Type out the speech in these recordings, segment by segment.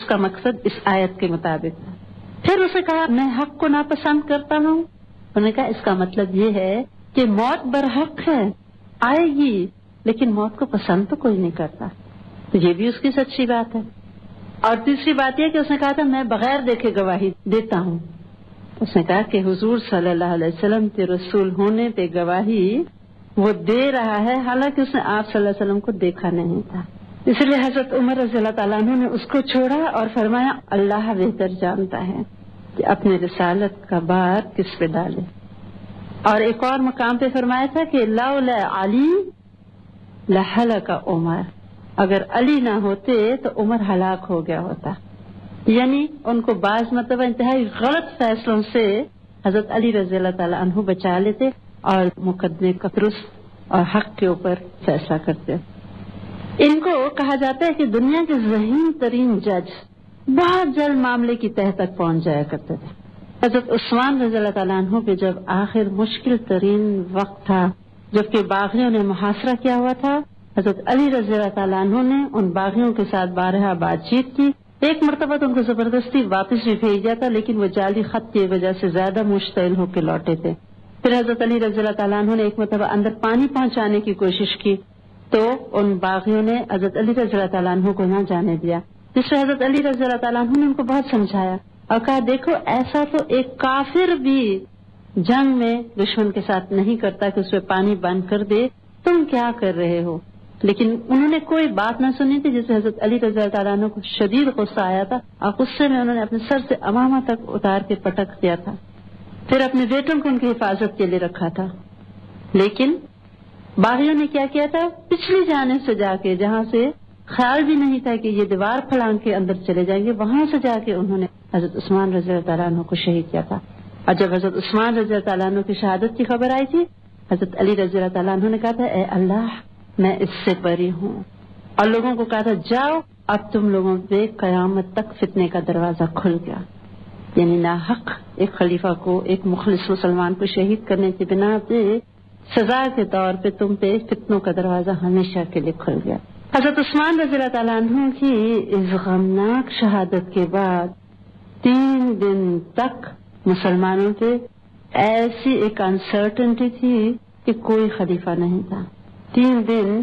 کا مقصد اس آیت کے مطابق تھا۔ پھر اسے کہا میں حق کو ناپسند کرتا ہوں، انہوں نے کہا اس کا مطلب یہ ہے کہ موت برحق ہے، آئے گی، لیکن موت کو پسند تو کوئی نہیں کرتا۔ تو یہ بھی اس کی سچی بات ہے۔ اور تیسری بات یہ کہ اس نے کہا تھا میں بغیر دیکھے گواہی دیتا ہوں۔ اس نے کہا کہ حضور صلی اللہ علیہ وسلم کے رسول ہونے پہ گواہی وہ دے رہا ہے، حالانکہ اس نے آپ صلی اللہ علیہ وسلم کو دیکھا نہیں تھا۔ اس لیے حضرت عمر رضی اللہ تعالیٰ عنہ نے اس کو چھوڑا اور فرمایا اللہ بہتر جانتا ہے کہ اپنے رسالت کا بار کس پہ ڈالے۔ اور ایک اور مقام پہ فرمایا تھا کہ لولا علی لہلک عمر، اگر علی نہ ہوتے تو عمر ہلاک ہو گیا ہوتا۔ یعنی ان کو بعض مرتبہ انتہائی غلط فیصلوں سے حضرت علی رضی اللہ تعالیٰ عنہ بچا لیتے اور مقدمے کا درست اور حق کے اوپر فیصلہ کرتے۔ ان کو کہا جاتا ہے کہ دنیا کے ذہین ترین جج بہت جلد معاملے کی تہہ تک پہنچ جایا کرتے تھے۔ حضرت عثمان رضی اللہ تعالیٰ عنہ پہ جب آخر مشکل ترین وقت تھا، جبکہ باغیوں نے محاصرہ کیا ہوا تھا، حضرت علی رضی اللہ تعالیٰ عنہ نے ان باغیوں کے ساتھ بارہا بات چیت کی۔ ایک مرتبہ تو ان کو زبردستی واپس بھی بھیج دیا تھا، لیکن وہ جعلی خط کی وجہ سے زیادہ مشتعل ہو کے لوٹے تھے۔ پھر حضرت علی رضی اللہ تعالیٰ عنہ نے ایک مرتبہ اندر پانی پہنچانے کی کوشش کی تو ان باغیوں نے حضرت علی رضی اللہ تعالیٰ عنہ کو نہ جانے دیا، جس سے حضرت علی رضی اللہ تعالیٰ عنہ نے ان کو بہت سمجھایا اور کہا دیکھو ایسا تو ایک کافر بھی جنگ میں دشمن کے ساتھ نہیں کرتا کہ اس پہ پانی بند کر دے، تم کیا کر رہے ہو؟ لیکن انہوں نے کوئی بات نہ سنی تھی، جس سے حضرت علی رضی اللہ تعالیٰ عنہ کو شدید غصہ آیا تھا اور غصے میں انہوں نے اپنے سر سے امامہ تک اتار کے پٹک دیا تھا۔ پھر اپنے بیٹوں کو ان کی حفاظت کے لیے رکھا تھا، لیکن باغیوں نے کیا کیا تھا، پچھلی جانب سے جا کے جہاں سے خیال بھی نہیں تھا کہ یہ دیوار پھلانگ کے اندر چلے جائیں گے، وہاں سے جا کے انہوں نے حضرت عثمان رضی اللہ تعالیٰ عنہ کو شہید کیا تھا۔ اور جب حضرت عثمان رضی اللہ تعالیٰ عنہ کی شہادت کی خبر آئی تھی، حضرت علی رضی اللہ تعالیٰ عنہ نے کہا تھا اے اللہ میں اس سے بری ہوں، اور لوگوں کو کہا تھا جاؤ اب تم لوگوں پہ قیامت تک فتنے کا دروازہ کھل گیا۔ یعنی ناحق ایک خلیفہ کو، ایک مخلص مسلمان کو شہید کرنے کی بنا پہ سزا کے طور پہ تم پہ فتنوں کا دروازہ ہمیشہ کے لیے کھل گیا۔ حضرت عثمان رضی اللہ تعالیٰ عنہ کی اس غمناک شہادت کے بعد 3 دن تک مسلمانوں پہ ایسی ایک انسرٹنٹی تھی کہ کوئی خلیفہ نہیں تھا۔ 3 دن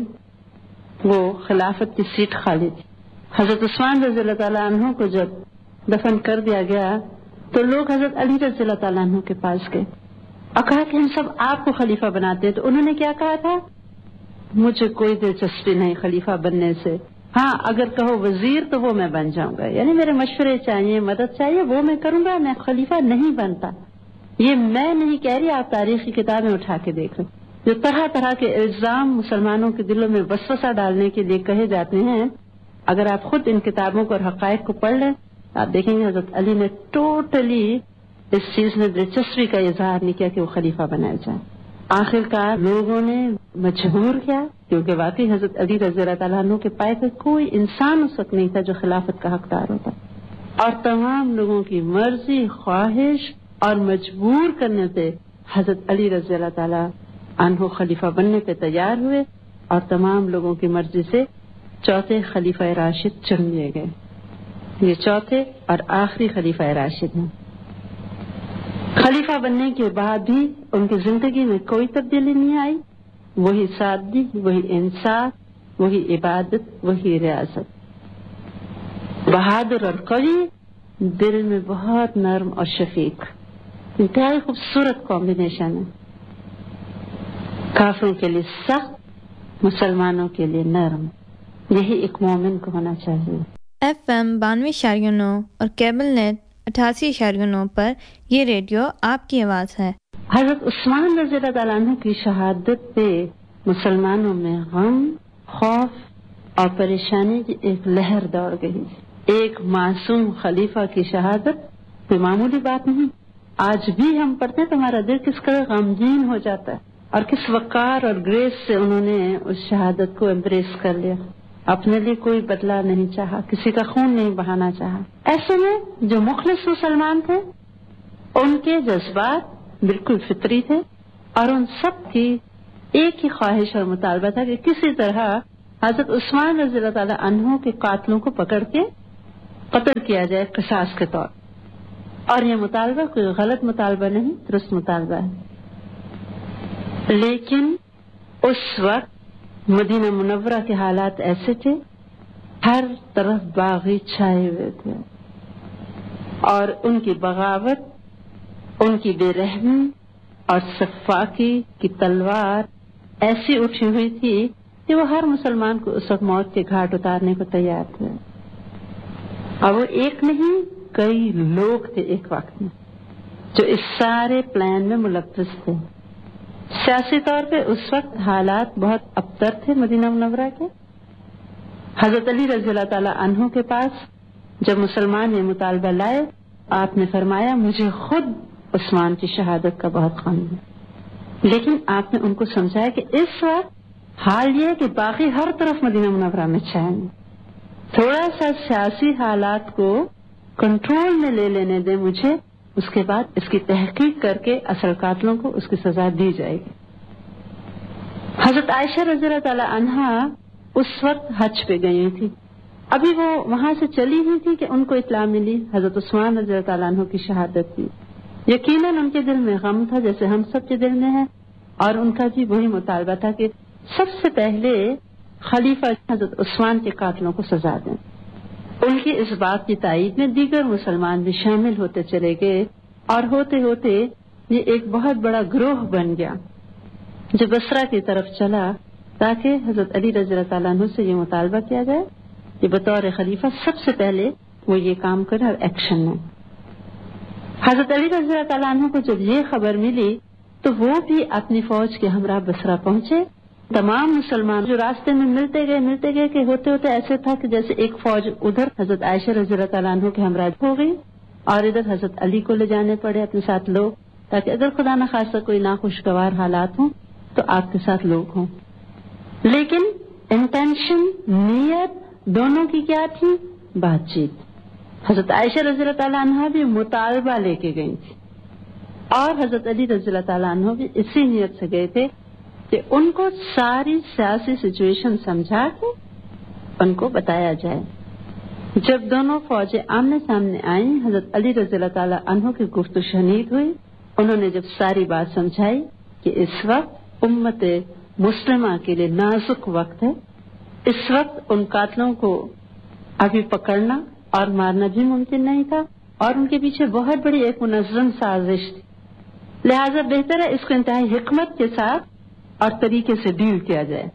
وہ خلافت کی سیٹ خالی تھی۔ حضرت عثمان رضی اللہ تعالیٰ عنہ کو جب دفن کر دیا گیا تو لوگ حضرت علی رضی اللہ تعالیٰ عنہ کے پاس گئے اور کہا کہ ہم سب آپ کو خلیفہ بناتے ہیں۔ تو انہوں نے کیا کہا تھا، مجھے کوئی دلچسپی نہیں خلیفہ بننے سے، ہاں اگر کہو وزیر تو وہ میں بن جاؤں گا، یعنی میرے مشورے چاہیے، مدد چاہیے، وہ میں کروں گا، میں خلیفہ نہیں بنتا۔ یہ میں نہیں کہہ رہی، آپ تاریخی کتابیں اٹھا کے دیکھ لیں، جو طرح طرح کے الزام مسلمانوں کے دلوں میں وسوسہ ڈالنے کے لیے کہے جاتے ہیں، اگر آپ خود ان کتابوں کو اور حقائق کو پڑھ لیں آپ دیکھیں گے حضرت علی نے ٹوٹلی اس چیز میں دلچسپی کا اظہار نہیں کیا کہ وہ خلیفہ بنایا جائے۔ آخرکار لوگوں نے مجبور کیا، کیونکہ واقعی حضرت علی رضی اللہ تعالیٰ عنہ کے پائے پہ کوئی انسان اس وقت نہیں تھا جو خلافت کا حقدار ہوتا، اور تمام لوگوں کی مرضی، خواہش اور مجبور کرنے پہ حضرت علی رضی اللہ تعالیٰ عنہ خلیفہ بننے پہ تیار ہوئے، اور تمام لوگوں کی مرضی سے چوتھے خلیفہ راشد چن لیے گئے۔ یہ چوتھے اور آخری خلیفہ راشد ہیں۔ خلیفہ بننے کے بعد بھی ان کی زندگی میں کوئی تبدیلی نہیں آئی، وہی سادگی، وہی انصاف، وہی عبادت، وہی ریاضت۔ بہادر اور قوی، دل میں بہت نرم اور شفیق، انتہائی خوبصورت کمبینیشن ہے۔ کافروں کے لیے سخت، مسلمانوں کے لیے نرم، یہی ایک مومن کو ہونا چاہیے۔ FM 92.9 اور کیبل نیٹ 88.9 پر یہ ریڈیو آپ کی آواز ہے۔ حضرت عثمان رضی اللہ تعالیٰ عنہ کی شہادت پہ مسلمانوں میں غم، خوف اور پریشانی کی ایک لہر دوڑ گئی۔ ایک معصوم خلیفہ کی شہادت کوئی معمولی بات نہیں۔ آج بھی ہم پڑھتے ہیں تو ہمارا دل کس قدر غمگین ہو جاتا ہے، اور کس وقار اور گریس سے انہوں نے اس شہادت کو امبریس کر لیا، اپنے لیے کوئی بدلہ نہیں چاہا، کسی کا خون نہیں بہانا چاہا۔ ایسے میں جو مخلص مسلمان تھے ان کے جذبات بالکل فطری تھے، اور ان سب کی ایک ہی خواہش اور مطالبہ تھا کہ کسی طرح حضرت عثمان رضی اللہ تعالیٰ عنہ کے قاتلوں کو پکڑ کے قتل کیا جائے قصاص کے طور. اور یہ مطالبہ کوئی غلط مطالبہ نہیں، درست مطالبہ ہے. لیکن اس وقت مدینہ منورہ کے حالات ایسے تھے، ہر طرف باغی چھائے ہوئے تھے، اور ان کی بغاوت، ان کی بے رحمی اور سفاکی کی تلوار ایسی اٹھی ہوئی تھی کہ وہ ہر مسلمان کو اس وقت موت کے گھاٹ اتارنے کو تیار تھے. اور وہ ایک نہیں، کئی لوگ تھے ایک وقت میں جو اس سارے پلان میں ملوث تھے. سیاسی طور پہ اس وقت حالات بہت ابتر تھے مدینہ منورہ کے. حضرت علی رضی اللہ تعالی عنہ کے پاس جب مسلمان یہ مطالبہ لائے، آپ نے فرمایا مجھے خود عثمان کی شہادت کا بہت غم ہے. لیکن آپ نے ان کو سمجھایا کہ اس وقت حال یہ ہے کہ باقی ہر طرف مدینہ منورہ میں چھائیں، تھوڑا سا سیاسی حالات کو کنٹرول میں لے لینے دیں مجھے، اس کے بعد اس کی تحقیق کر کے اصل قاتلوں کو اس کی سزا دی جائے گی. حضرت عائشہ رضی اللہ تعالی عنہا اس وقت حج پہ گئی تھی. ابھی وہ وہاں سے چلی ہوئی تھی کہ ان کو اطلاع ملی حضرت عثمان رضی اللہ تعالیٰ عنہ کی شہادت تھی. یقیناً ان کے دل میں غم تھا جیسے ہم سب کے دل میں ہے، اور ان کا بھی وہی مطالبہ تھا کہ سب سے پہلے خلیفہ حضرت عثمان کے قاتلوں کو سزا دیں. ان کی اس بات کی تائید میں دیگر مسلمان بھی شامل ہوتے چلے گئے، اور ہوتے ہوتے یہ ایک بہت بڑا گروہ بن گیا جو بصرہ کی طرف چلا تاکہ حضرت علی رضی اللہ تعالیٰ عنہ سے یہ مطالبہ کیا جائے کہ بطور خلیفہ سب سے پہلے وہ یہ کام کریں اور ایکشن لیں. حضرت علی رضی اللہ تعالیٰ عنہ کو جب یہ خبر ملی تو وہ بھی اپنی فوج کے ہمراہ بصرہ پہنچے. تمام مسلمان جو راستے میں ملتے گئے کہ ہوتے ہوتے ایسے تھا کہ جیسے ایک فوج ادھر حضرت عائشہ رضی اللہ تعالیٰ عنہ کے ہمراہ ہو گئی اور ادھر حضرت علی کو لے جانے پڑے اپنے ساتھ لوگ، تاکہ اگر خدا نخواستہ کوئی ناخوشگوار حالات ہوں تو آپ کے ساتھ لوگ ہوں. لیکن انٹینشن، نیت دونوں کی کیا تھی؟ بات چیت. حضرت عائشہ رضی اللہ تعالیٰ عنہ بھی مطالبہ لے کے گئی تھی، اور حضرت علی رضی اللہ تعالیٰ عنہ بھی اسی نیت سے گئے تھے کہ ان کو ساری سیاسی سچویشن سمجھا کے ان کو بتایا جائے. جب دونوں فوجیں آمنے سامنے آئیں، حضرت علی رضی اللہ تعالیٰ عنہ کی گفتگو شنید ہوئی. انہوں نے جب ساری بات سمجھائی کہ اس وقت امت مسلمہ کے لیے نازک وقت ہے، اس وقت ان قاتلوں کو ابھی پکڑنا اور مارنا بھی ممکن نہیں تھا، اور ان کے پیچھے بہت بڑی ایک منظم سازش تھی، لہذا بہتر ہے اس کو انتہائی حکمت کے ساتھ اور طریقے سے ڈیل کیا جائے.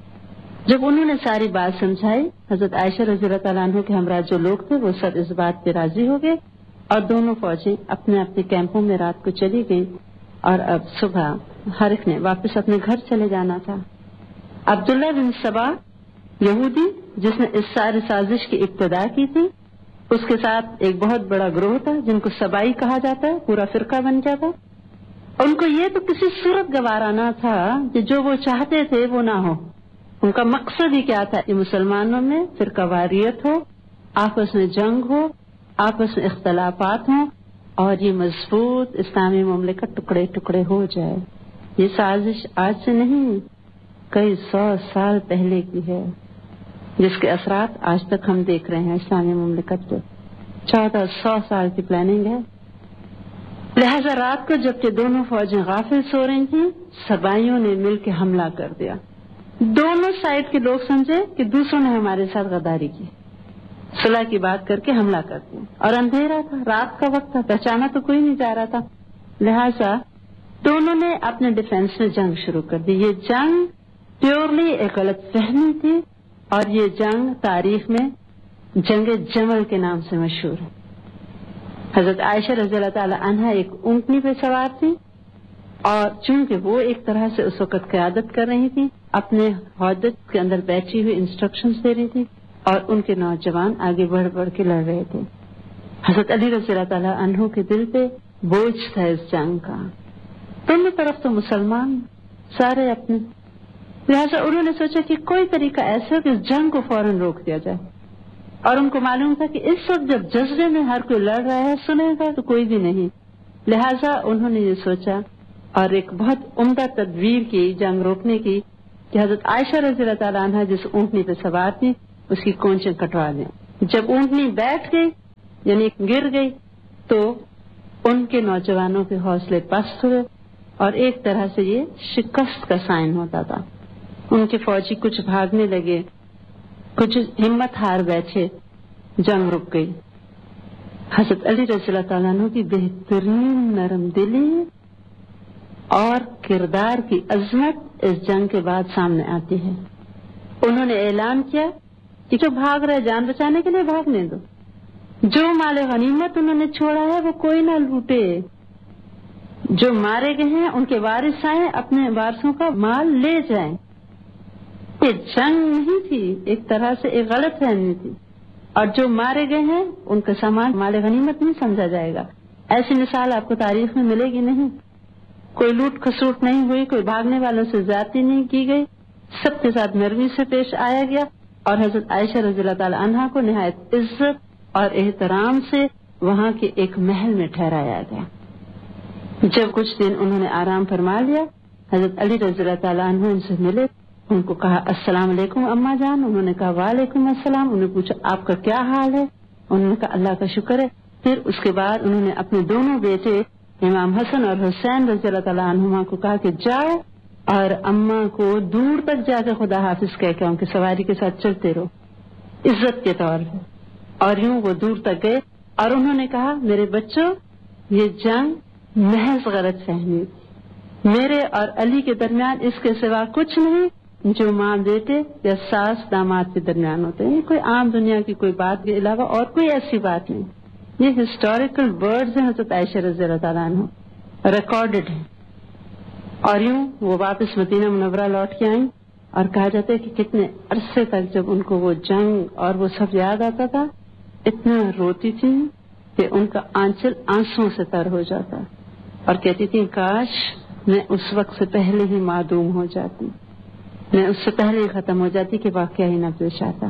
جب انہوں نے ساری بات سمجھائی، حضرت عائشہ رضی اللہ تعالیٰ عنہ کے ہمراہ جو لوگ تھے وہ سب اس بات پہ راضی ہو گئے، اور دونوں فوجیں اپنے اپنے کیمپوں میں رات کو چلی گئیں، اور اب صبح ہر ایک نے واپس اپنے گھر چلے جانا تھا. عبداللہ بن سبا یہودی جس نے اس ساری سازش کی ابتدا کی تھی، اس کے ساتھ ایک بہت بڑا گروہ تھا جن کو سبائی کہا جاتا ہے، پورا فرقہ بن گیا تھا. ان کو یہ تو کسی صورت گوارا نہ تھا کہ جو وہ چاہتے تھے وہ نہ ہو. ان کا مقصد ہی کیا تھا کہ مسلمانوں میں فرقہ واریت ہو، آپس میں جنگ ہو، آپس میں اختلافات ہوں، اور یہ مضبوط اسلامی مملکت ٹکڑے ٹکڑے ہو جائے. یہ سازش آج سے نہیں، کئی 100 سال پہلے کی ہے، جس کے اثرات آج تک ہم دیکھ رہے ہیں اسلامی مملکت پہ. 1400 سال کی پلاننگ ہے. لہذا رات کو جبکہ دونوں فوجیں غافل سو رہی تھیں، سبائیوں نے مل کے حملہ کر دیا. دونوں سائڈ کے لوگ سمجھے کہ دوسروں نے ہمارے ساتھ غداری کی، صلح کی بات کر کے حملہ کر دیا. اور اندھیرا تھا، رات کا وقت تھا، پہچانا تو کوئی نہیں جا رہا تھا. لہذا دونوں نے اپنے ڈیفینس میں جنگ شروع کر دی. یہ جنگ پیورلی ایک غلط فہمی تھی، اور یہ جنگ تاریخ میں جنگ جمل کے نام سے مشہور ہے. حضرت عائشہ رضی اللہ تعالی عنہا ایک اونٹنی پہ سوار تھی، اور چونکہ وہ ایک طرح سے اس وقت قیادت کر رہی تھی، اپنے حوض کے اندر بیٹھی ہوئی انسٹرکشنز دے رہی تھی، اور ان کے نوجوان آگے بڑھ بڑھ کے لڑ رہے تھے. حضرت علی رضی اللہ تعالی عنہ کے دل پہ بوجھ تھا اس جنگ کا. دونوں طرف تو مسلمان سارے اپنے، لہذا انہوں نے سوچا کہ کوئی طریقہ ایسا ہو کہ اس جنگ کو فوراً روک دیا جائے. اور ان کو معلوم تھا کہ اس وقت جب جذبے میں ہر کوئی لڑ رہا ہے، سنے گا تو کوئی بھی نہیں. لہذا انہوں نے یہ سوچا اور ایک بہت عمدہ تدبیر کی جنگ روکنے کی کہ حضرت عائشہ رضی اللہ تعالیٰ عنہ جس اونٹنی پہ سوار تھی اس کی کونچیں کٹوا دیں. جب اونٹنی بیٹھ گئی یعنی گر گئی تو ان کے نوجوانوں کے حوصلے پست ہوئے اور ایک طرح سے یہ شکست کا سائن ہوتا تھا. ان کے فوجی کچھ بھاگنے لگے, کچھ ہمت ہار بیٹھے, جنگ رک گئی. حضرت علی رضی اللہ تعالیٰ عنہ کی بہترین نرم دلی اور کردار کی عظمت اس جنگ کے بعد سامنے آتی ہے. انہوں نے اعلان کیا کہ جو بھاگ رہے جان بچانے کے لیے بھاگنے دو, جو مال غنیمت انہوں نے چھوڑا ہے وہ کوئی نہ لوٹے, جو مارے گئے ہیں ان کے وارث آئیں اپنے وارثوں کا مال لے جائیں. یہ جنگ نہیں تھی, ایک طرح سے ایک غلط فہمی تھی, اور جو مارے گئے ہیں ان کا سامان مال غنیمت نہیں سمجھا جائے گا. ایسی مثال آپ کو تاریخ میں ملے گی نہیں. کوئی لوٹ کھسوٹ نہیں ہوئی, کوئی بھاگنے والوں سے زیادتی نہیں کی گئی, سب کے ساتھ نرمی سے پیش آیا گیا اور حضرت عائشہ رضی اللہ تعالی عنہا کو نہایت عزت اور احترام سے وہاں کے ایک محل میں ٹھہرایا گیا. جب کچھ دن انہوں نے آرام فرما لیا, حضرت علی رضی اللہ تعالیٰ عنہ ان سے ملے, ان کو کہا السلام علیکم اماں جان. انہوں نے کہا وعلیکم السلام. انہوں نے پوچھا آپ کا کیا حال ہے؟ انہوں نے کہا اللہ کا شکر ہے. پھر اس کے بعد انہوں نے اپنے دونوں بیٹے امام حسن اور حسین رضی اللہ تعالیٰ عنہما کو کہا کہ جاؤ اور اماں کو دور تک جا کے خدا حافظ کہہ کے ان کی سواری کے ساتھ چلتے رہو عزت کے طور پہ. اور یوں وہ دور تک گئے اور انہوں نے کہا میرے بچوں یہ جنگ محض غلط فہمی, میرے اور علی کے درمیان اس کے سوا کچھ نہیں جو ماں بیٹے یا ساس داماد کے درمیان ہوتے ہیں. کوئی عام دنیا کی کوئی بات کے علاوہ اور کوئی ایسی بات نہیں. یہ ہسٹوریکل ورڈز ہیں حضرت عائشہ رضی اللہ تعالیٰ عنہ, ریکارڈڈ ہیں. اور یوں وہ واپس مدینہ منورہ لوٹ کے آئیں اور کہا جاتا ہے کہ کتنے عرصے تک جب ان کو وہ جنگ اور وہ سب یاد آتا تھا اتنا روتی تھی کہ ان کا آنچل آنسوں سے تر ہو جاتا اور کہتی تھی کاش میں اس وقت سے پہلے ہی معدوم ہو جاتی, میں اس سے پہلے ہی ختم ہو جاتی کہ واقعہ ہی نہ پیش آتا.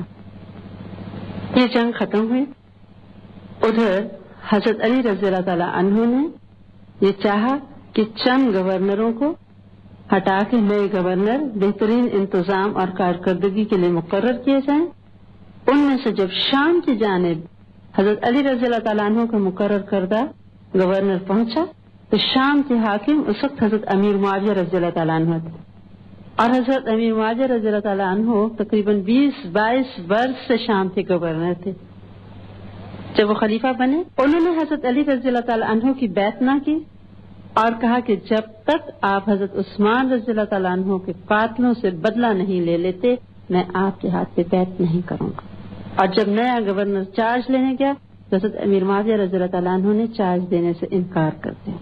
یہ جنگ ختم ہوئی. ادھر حضرت علی رضی اللہ تعالیٰ عنہ نے یہ چاہا کہ چند گورنروں کو ہٹا کے نئے گورنر بہترین انتظام اور کارکردگی کے لیے مقرر کیے جائیں. ان میں سے جب شام کی جانب حضرت علی رضی اللہ تعالیٰ عنہ کا مقرر کردہ گورنر پہنچا تو شام کے حاکم اس وقت حضرت امیر معاویہ رضی اللہ تعالیٰ عنہ تھے, اور حضرت امیر معاویہ رضی اللہ تعالیٰ عنہ تقریباً 20-22 برس سے شام کے گورنر تھے. جب وہ خلیفہ بنے انہوں نے حضرت علی رضی اللہ تعالیٰ عنہ کی بیعت نہ کی اور کہا کہ جب تک آپ حضرت عثمان رضی اللہ تعالیٰ عنہ کے قاتلوں سے بدلہ نہیں لے لیتے میں آپ کے ہاتھ پہ بیعت نہیں کروں گا. اور جب نیا گورنر چارج لینے گیا تو حضرت امیر معاویہ رضی اللہ تعالیٰ عنہ نے چارج دینے سے انکار کر دیا.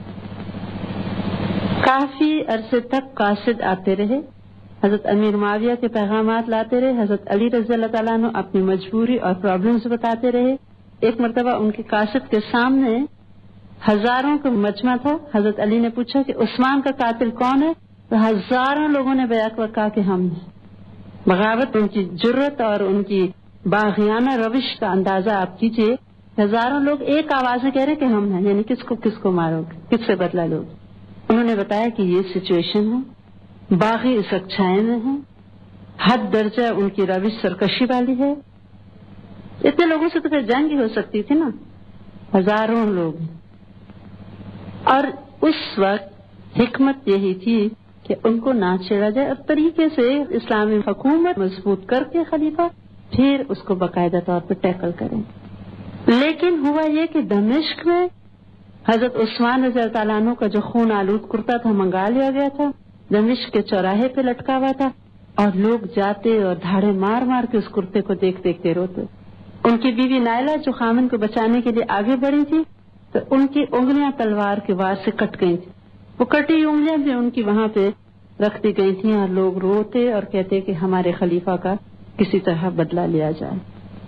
کافی عرصے تک قاصد آتے رہے, حضرت امیر معاویہ کے پیغامات لاتے رہے, حضرت علی رضی اللہ تعالیٰ عنہ اپنی مجبوری اور پرابلمز بتاتے رہے. ایک مرتبہ ان کے قاصد کے سامنے ہزاروں کا مجمع تھا. حضرت علی نے پوچھا کہ عثمان کا قاتل کون ہے؟ تو ہزاروں لوگوں نے بیک وقت کہا کہ ہم ہیں. بغاوت, ان کی جرت اور ان کی باغیانہ روش کا اندازہ آپ کیجئے. ہزاروں لوگ ایک آواز میں کہہ رہے کہ ہم ہیں, یعنی کس کو مارو گے, کس سے بدلہ لو گے. انہوں نے بتایا کہ یہ سچویشن ہے, باغی اس وقت چھائے میں ہیں, حد درجہ ان کی روش سرکشی والی ہے. اتنے لوگوں سے تو پھر جنگ ہی ہو سکتی تھی نا, ہزاروں لوگ. اور اس وقت حکمت یہی تھی کہ ان کو نہ چھیڑا جائے اور طریقے سے اسلامی حکومت مضبوط کر کے خلیفہ پھر اس کو باقاعدہ طور پر ٹیکل کریں. لیکن ہوا یہ کہ دمشق میں حضرت عثمان رضی اللہ تعالیٰ عنہ کا جو خون آلود کرتا تھا منگا لیا گیا تھا, دمشق کے چوراہے پہ لٹکا ہوا تھا, اور لوگ جاتے اور دھاڑے مار مار کے اس کرتے کو دیکھتے روتے. ان کی بیوی نائلہ جو خامن کو بچانے کے لیے آگے بڑھی تھی تو ان کی انگلیاں تلوار کے وار سے کٹ گئی تھی. وہ کٹی انگلیاں بھی ان کی وہاں پہ رکھ دی گئی تھیں, اور لوگ روتے اور کہتے کہ ہمارے خلیفہ کا کسی طرح بدلہ لیا جائے.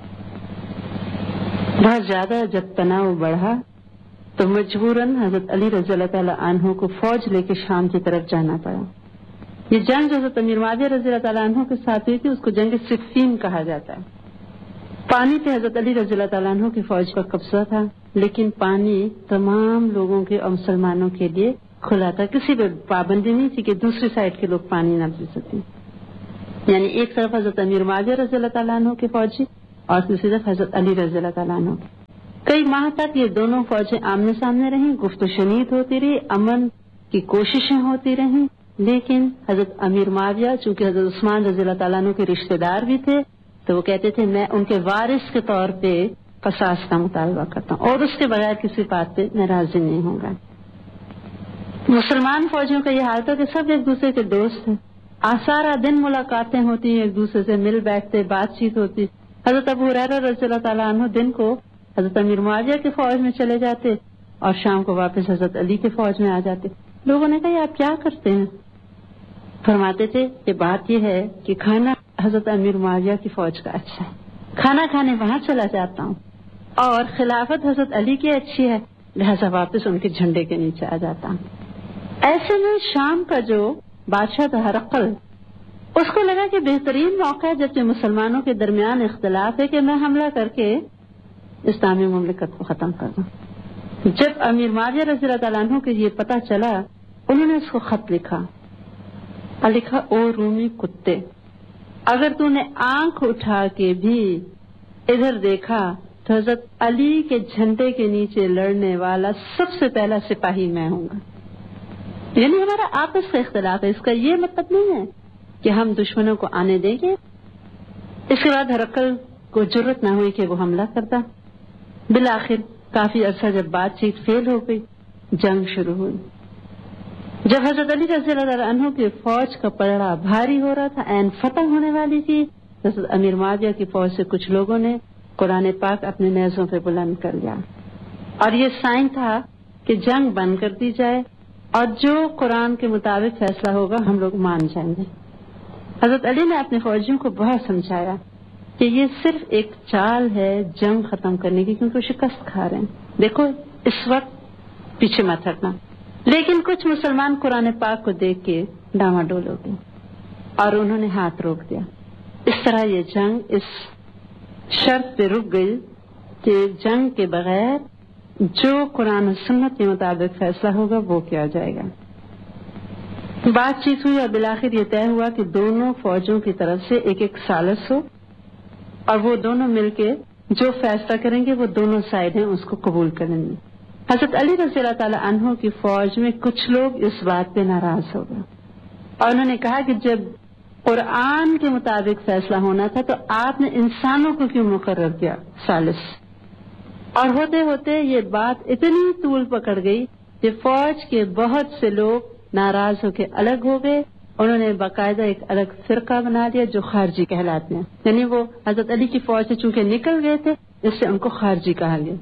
بہت زیادہ جب تناؤ بڑھا تو مجبوراً حضرت علی رضی اللہ تعالیٰ عنہ کو فوج لے کے شام کی طرف جانا پڑا. یہ جنگ جو حضرت امیر معاویہ رضی اللہ تعالیٰ عنہ کے ساتھ ہوئی تھی اس کو جنگ صفین کہا جاتا ہے. پانی پہ حضرت علی رضی اللہ تعالیٰ عنہ کی فوج کا قبضہ تھا, لیکن پانی تمام لوگوں کے اور مسلمانوں کے لیے کھلا تھا. کسی پہ پابندی نہیں تھی کہ دوسری سائڈ کے لوگ پانی نہ پی سکیں. یعنی ایک طرف حضرت امیر معاویہ رضی اللہ تعالیٰ عنہ کے فوجی اور دوسری طرف حضرت علی رضی اللہ تعالیٰ عنہ. کئی ماہ تک یہ دونوں فوجیں آمنے سامنے رہیں، گفت و شنید ہوتی رہی، امن کی کوششیں ہوتی رہیں، لیکن حضرت امیر معاویہ چونکہ حضرت عثمان رضی اللہ تعالیٰ عنہ کے رشتہ دار بھی تھے تو وہ کہتے تھے میں ان کے وارث کے طور پہ قصاص کا مطالبہ کرتا ہوں اور اس کے بغیر کسی بات پہ میں راضی نہیں ہوں گا. مسلمان فوجیوں کا یہ حال تھا کہ سب ایک دوسرے کے دوست ہیں، سارا دن ملاقاتیں ہوتی ہیں، ایک دوسرے سے مل بیٹھتے، بات چیت ہوتی. حضرت ابو ہریرہ رضی اللہ تعالیٰ عنہ دن کو حضرت امیر معاویہ کی فوج میں چلے جاتے اور شام کو واپس حضرت علی کی فوج میں آ جاتے. لوگوں نے کہا آپ کیا کرتے ہیں؟ فرماتے تھے کہ بات یہ ہے کہ کھانا حضرت امیر معاویہ کی فوج کا اچھا ہے، کھانا کھانے وہاں چلا جاتا ہوں، اور خلافت حضرت علی کی اچھی ہے لہذا واپس ان کے جھنڈے کے نیچے آ جاتا ہوں. ایسے میں شام کا جو بادشاہ تھا ہرقل، اس کو لگا کہ بہترین موقع ہے جبکہ مسلمانوں کے درمیان اختلاف ہے کہ میں حملہ کر کے اسلامی مملکت کو ختم کر دوں. جب امیر معاویہ رضی اللہ تعالیٰ عنہ کو یہ پتہ چلا انہوں نے اس کو خط لکھا اور لکھا او رومی کتے، اگر تو نے آنکھ اٹھا کے بھی ادھر دیکھا تو حضرت علی کے جھنڈے کے نیچے لڑنے والا سب سے پہلا سپاہی میں ہوں گا. یعنی ہمارا آپس کا اختلاف ہے، اس کا یہ مطلب نہیں ہے کہ ہم دشمنوں کو آنے دیں گے. اس کے بعد ہرقل کو جرت نہ ہوئی کہ وہ حملہ کرتا. بالآخر کافی عرصہ جب بات چیت فیل ہو گئی، جنگ شروع ہوئی. جب حضرت علی رضی اللہ عنہ کی فوج کا پلڑا بھاری ہو رہا تھا، عین فتح ہونے والی تھی، حضرت امیر معاویہ کی فوج سے کچھ لوگوں نے قرآن پاک اپنے نیزوں پہ بلند کر لیا اور یہ سائن تھا کہ جنگ بند کر دی جائے اور جو قرآن کے مطابق فیصلہ ہوگا ہم لوگ مان جائیں گے. حضرت علی نے اپنے فوجیوں کو بہت سمجھایا کہ یہ صرف ایک چال ہے جنگ ختم کرنے کی، کیونکہ وہ شکست کھا رہے ہیں، دیکھو اس وقت پیچھے مت ہٹنا. لیکن کچھ مسلمان قرآن پاک کو دیکھ کے ڈاواڈول ہو گئے اور انہوں نے ہاتھ روک دیا. اس طرح یہ جنگ اس شرط پہ رک گئی کہ جنگ کے بغیر جو قرآن و سنت کے مطابق فیصلہ ہوگا وہ کیا جائے گا. بات چیت ہوئی اور بالآخر یہ طے ہوا کہ دونوں فوجوں کی طرف سے ایک ایک ثالث ہو اور وہ دونوں مل کے جو فیصلہ کریں گے وہ دونوں سائڈ ہیں اس کو قبول کریں گے. حضرت علی رضی اللہ تعالیٰ عنہ کی فوج میں کچھ لوگ اس بات پہ ناراض ہو گئے اور انہوں نے کہا کہ جب قرآن کے مطابق فیصلہ ہونا تھا تو آپ نے انسانوں کو کیوں مقرر کیا ثالث. اور ہوتے ہوتے یہ بات اتنی طول پکڑ گئی کہ فوج کے بہت سے لوگ ناراض ہو کے الگ ہو گئے. انہوں نے باقاعدہ ایک الگ فرقہ بنا دیا جو خارجی کہلاتے ہیں، یعنی وہ حضرت علی کی فوج سے چونکہ نکل گئے تھے اس سے ان کو خارجی کہا گیا.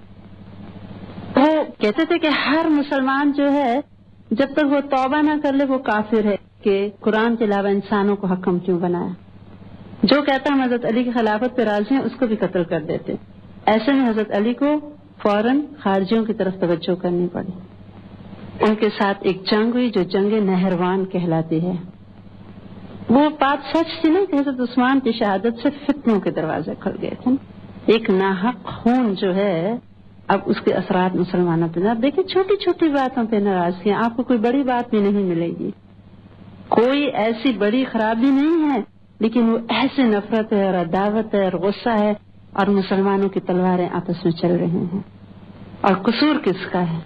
وہ کہتے تھے کہ ہر مسلمان جو ہے جب تک وہ توبہ نہ کر لے وہ کافر ہے کہ قرآن کے علاوہ انسانوں کو حکم کیوں بنایا. جو کہتا ہم حضرت علی کی خلافت پہ راضی ہیں اس کو بھی قتل کر دیتے. ایسے میں حضرت علی کو فوراً خارجیوں کی طرف توجہ کرنی پڑی. ان کے ساتھ ایک جنگ ہوئی جو جنگ نہروان کہلاتی ہے. وہ بات سچ تھی نا کہ حضرت عثمان کی شہادت سے فتنوں کے دروازے کھل گئے تھے. ایک ناحق خون جو ہے اب اس کے اثرات مسلمانوں پہ. دیکھیں چھوٹی چھوٹی باتوں پہ ناراضگی، آپ کو کوئی بڑی بات بھی نہیں ملے گی، کوئی ایسی بڑی خرابی نہیں ہے، لیکن وہ ایسے نفرت ہے اور عداوت ہے اور غصہ ہے اور مسلمانوں کی تلواریں آپس میں چل رہے ہیں. اور قصور کس کا ہے؟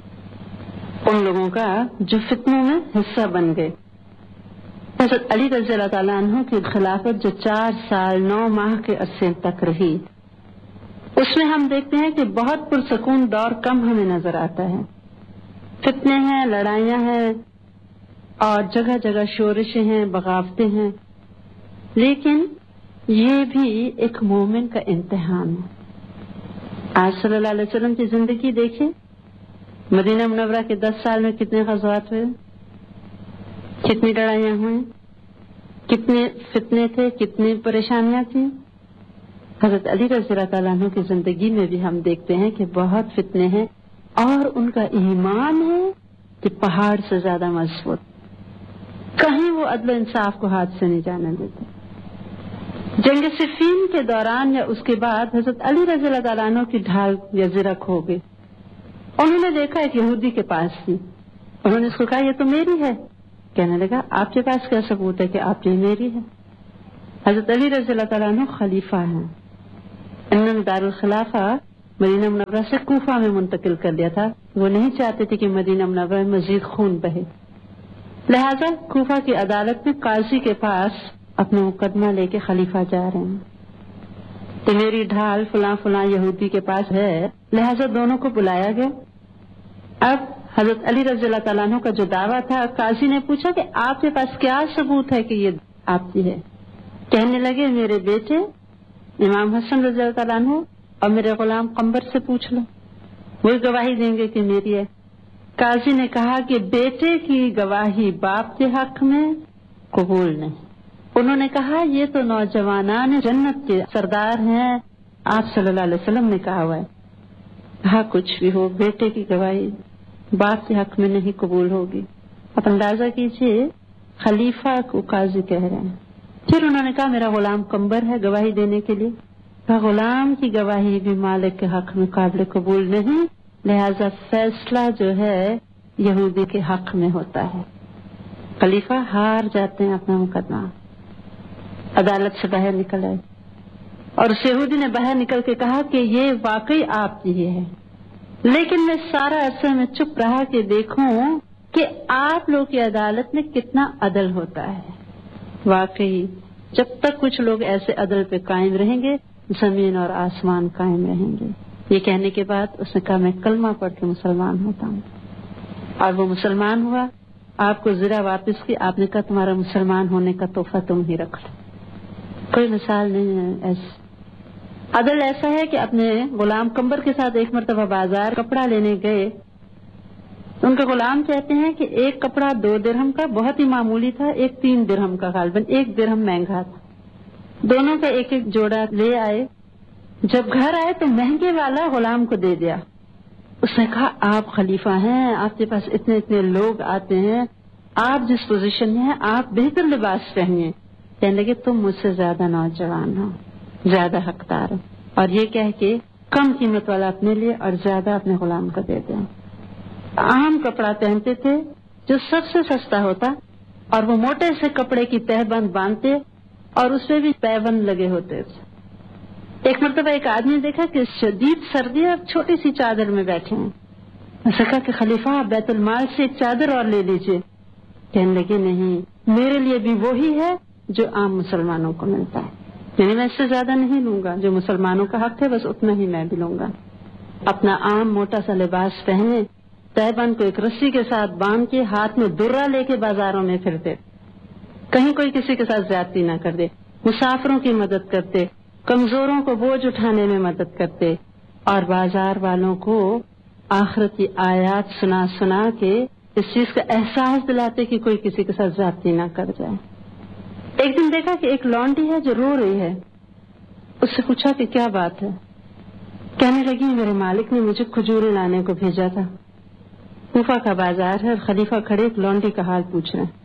ان لوگوں کا جو فتنوں میں حصہ بن گئے. حضرت علی رضی اللہ تعالیٰ عنہ کی خلافت جو 4 سال 9 ماہ کے عرصے تک رہی، اس میں ہم دیکھتے ہیں کہ بہت پرسکون دور کم ہمیں نظر آتا ہے. فتنے ہیں، لڑائیاں ہیں اور جگہ جگہ شورشیں ہیں، بغاوتیں ہیں، لیکن یہ بھی ایک مومن کا امتحان ہے. آج صلی اللہ علیہ وسلم کی زندگی دیکھیں، مدینہ منورہ کے 10 سال میں کتنے غزوات ہوئے، کتنی لڑائیاں ہوئیں، کتنے فتنے تھے، کتنی پریشانیاں تھیں. حضرت علی رضی اللہ تعالیٰ عنہ کی زندگی میں بھی ہم دیکھتے ہیں کہ بہت فتنے ہیں اور ان کا ایمان ہے کہ پہاڑ سے زیادہ مضبوط. کہیں وہ عدل و انصاف کو ہاتھ سے نہیں جانے دیتے. جنگ صفین کے دوران یا اس کے بعد حضرت علی رضی اللہ تعالیٰ عنہ کی ڈھال یا زرک ہو گئی. انہوں نے دیکھا ایک یہودی کے پاس تھی، انہوں نے اس کو کہا یہ تو میری ہے. کہنے لگا آپ کے پاس کیا ثبوت ہے کہ آپ یہ میری ہے؟ حضرت علی رضی اللہ تعالیٰ عنہ خلیفہ ہیں، انہوں نے دارالخلافہ مدینہ منورہ سے کوفہ میں منتقل کر دیا تھا. وہ نہیں چاہتے تھے کہ مدینہ منورہ میں مزید خون بہے، لہذا کوفہ کی عدالت میں قاضی کے پاس اپنا مقدمہ لے کے خلیفہ جا رہے ہیں تو میری ڈھال فلاں فلاں یہودی کے پاس ہے، لہذا دونوں کو بلایا گیا. اب حضرت علی رضی اللہ تعالیٰ عنہ کا جو دعویٰ تھا، قاضی نے پوچھا کہ آپ کے پاس کیا ثبوت ہے کہ یہ آپ کی ہے؟ کہنے لگے میرے بیٹے امام حسن رضی اللہ تعالیٰ عنہ اور میرے غلام قمبر سے پوچھ لو، وہی گواہی دیں گے کہ میری ہے. قاضی نے کہا کہ بیٹے کی گواہی باپ کے حق میں قبول نہیں. انہوں نے کہا یہ تو نوجوانان جنت کے سردار ہیں، آپ صلی اللہ علیہ وسلم نے کہا ہوا ہے. کہا کچھ بھی ہو، بیٹے کی گواہی باپ کے حق میں نہیں قبول ہوگی. آپ اندازہ کیجیے خلیفہ کو قاضی کہہ رہے ہیں. پھر انہوں نے کہا میرا غلام قمبر ہے گواہی دینے کے لیے. کہا غلام کی گواہی بھی مالک کے حق میں قابل قبول نہیں، لہذا فیصلہ جو ہے یہودی کے حق میں ہوتا ہے. خلیفہ ہار جاتے ہیں اپنا مقدمہ، عدالت سے باہر نکل آئے اور اس یہودی نے باہر نکل کے کہا کہ یہ واقعی آپ کی ہی ہے، لیکن میں سارا عرصہ میں چپ رہا کہ دیکھوں کہ آپ لوگ کی عدالت میں کتنا عدل ہوتا ہے. واقعی جب تک کچھ لوگ ایسے عدل پہ قائم رہیں گے زمین اور آسمان قائم رہیں گے. یہ کہنے کے بعد اس نے کہا میں کلمہ پڑھ کے مسلمان ہوتا ہوں، اور وہ مسلمان ہوا. آپ کو زرہ واپس کی، آپ نے کہا تمہارا مسلمان ہونے کا تحفہ تم ہی رکھ لو. کوئی مثال نہیں ہے ایسی. عدل ایسا ہے کہ اپنے غلام قمبر کے ساتھ ایک مرتبہ بازار کپڑا لینے گئے تو ان کے غلام کہتے ہیں کہ ایک کپڑا 2 درہم کا بہت ہی معمولی تھا، ایک 3 درہم کا، غالباً 1 درہم مہنگا تھا. دونوں کا ایک ایک جوڑا لے آئے. جب گھر آئے تو مہنگے والا غلام کو دے دیا. اس نے کہا آپ خلیفہ ہیں، آپ کے پاس اتنے اتنے لوگ آتے ہیں، آپ جس پوزیشن میں ہیں آپ بہتر لباس پہنیے. کہنے لگے تم مجھ سے زیادہ نوجوان ہو، زیادہ حقدار ہو، اور یہ کہہ کے کم قیمت والا اپنے لیے اور زیادہ اپنے غلام کو دے دیں. عام کپڑا پہنتے تھے جو سب سے سستا ہوتا، اور وہ موٹے سے کپڑے کی تہ بند باندھتے اور اس پہ بھی پیبند لگے ہوتے تھے. ایک مرتبہ ایک آدمی دیکھا کہ شدید سردی ہے اور چھوٹی سی چادر میں بیٹھے ہیں. اسے کہا کہ خلیفہ آپ بیت المال سے ایک چادر اور لے لیجئے. کہنے لگے نہیں، میرے لیے بھی وہی ہے جو عام مسلمانوں کو ملتا ہے، یعنی میں اس سے زیادہ نہیں لوں گا. جو مسلمانوں کا حق ہے بس اتنا ہی میں بھی لوں گا. اپنا عام موٹا سا لباس پہنے، تہبند کو ایک رسی کے ساتھ باندھ کے ہاتھ میں درہ لے کے بازاروں میں پھرتے، کہیں کوئی کسی کے ساتھ زیادتی نہ کر دے، مسافروں کی مدد کرتے، کمزوروں کو بوجھ اٹھانے میں مدد کرتے، اور بازار والوں کو آخرت کی آیات سنا سنا کے اس چیز کا احساس دلاتے کہ کوئی کسی کے ساتھ زیادتی نہ کر جائے. ایک دن دیکھا کہ ایک لونڈی ہے جو رو رہی ہے. اس سے پوچھا کہ کیا بات ہے؟ کہنے لگی میرے مالک نے مجھے کھجوریں لانے کو بھیجا تھا. کوفہ کا بازار ہے اور خلیفہ کھڑے ایک لونڈی کا حال پوچھ رہے ہیں.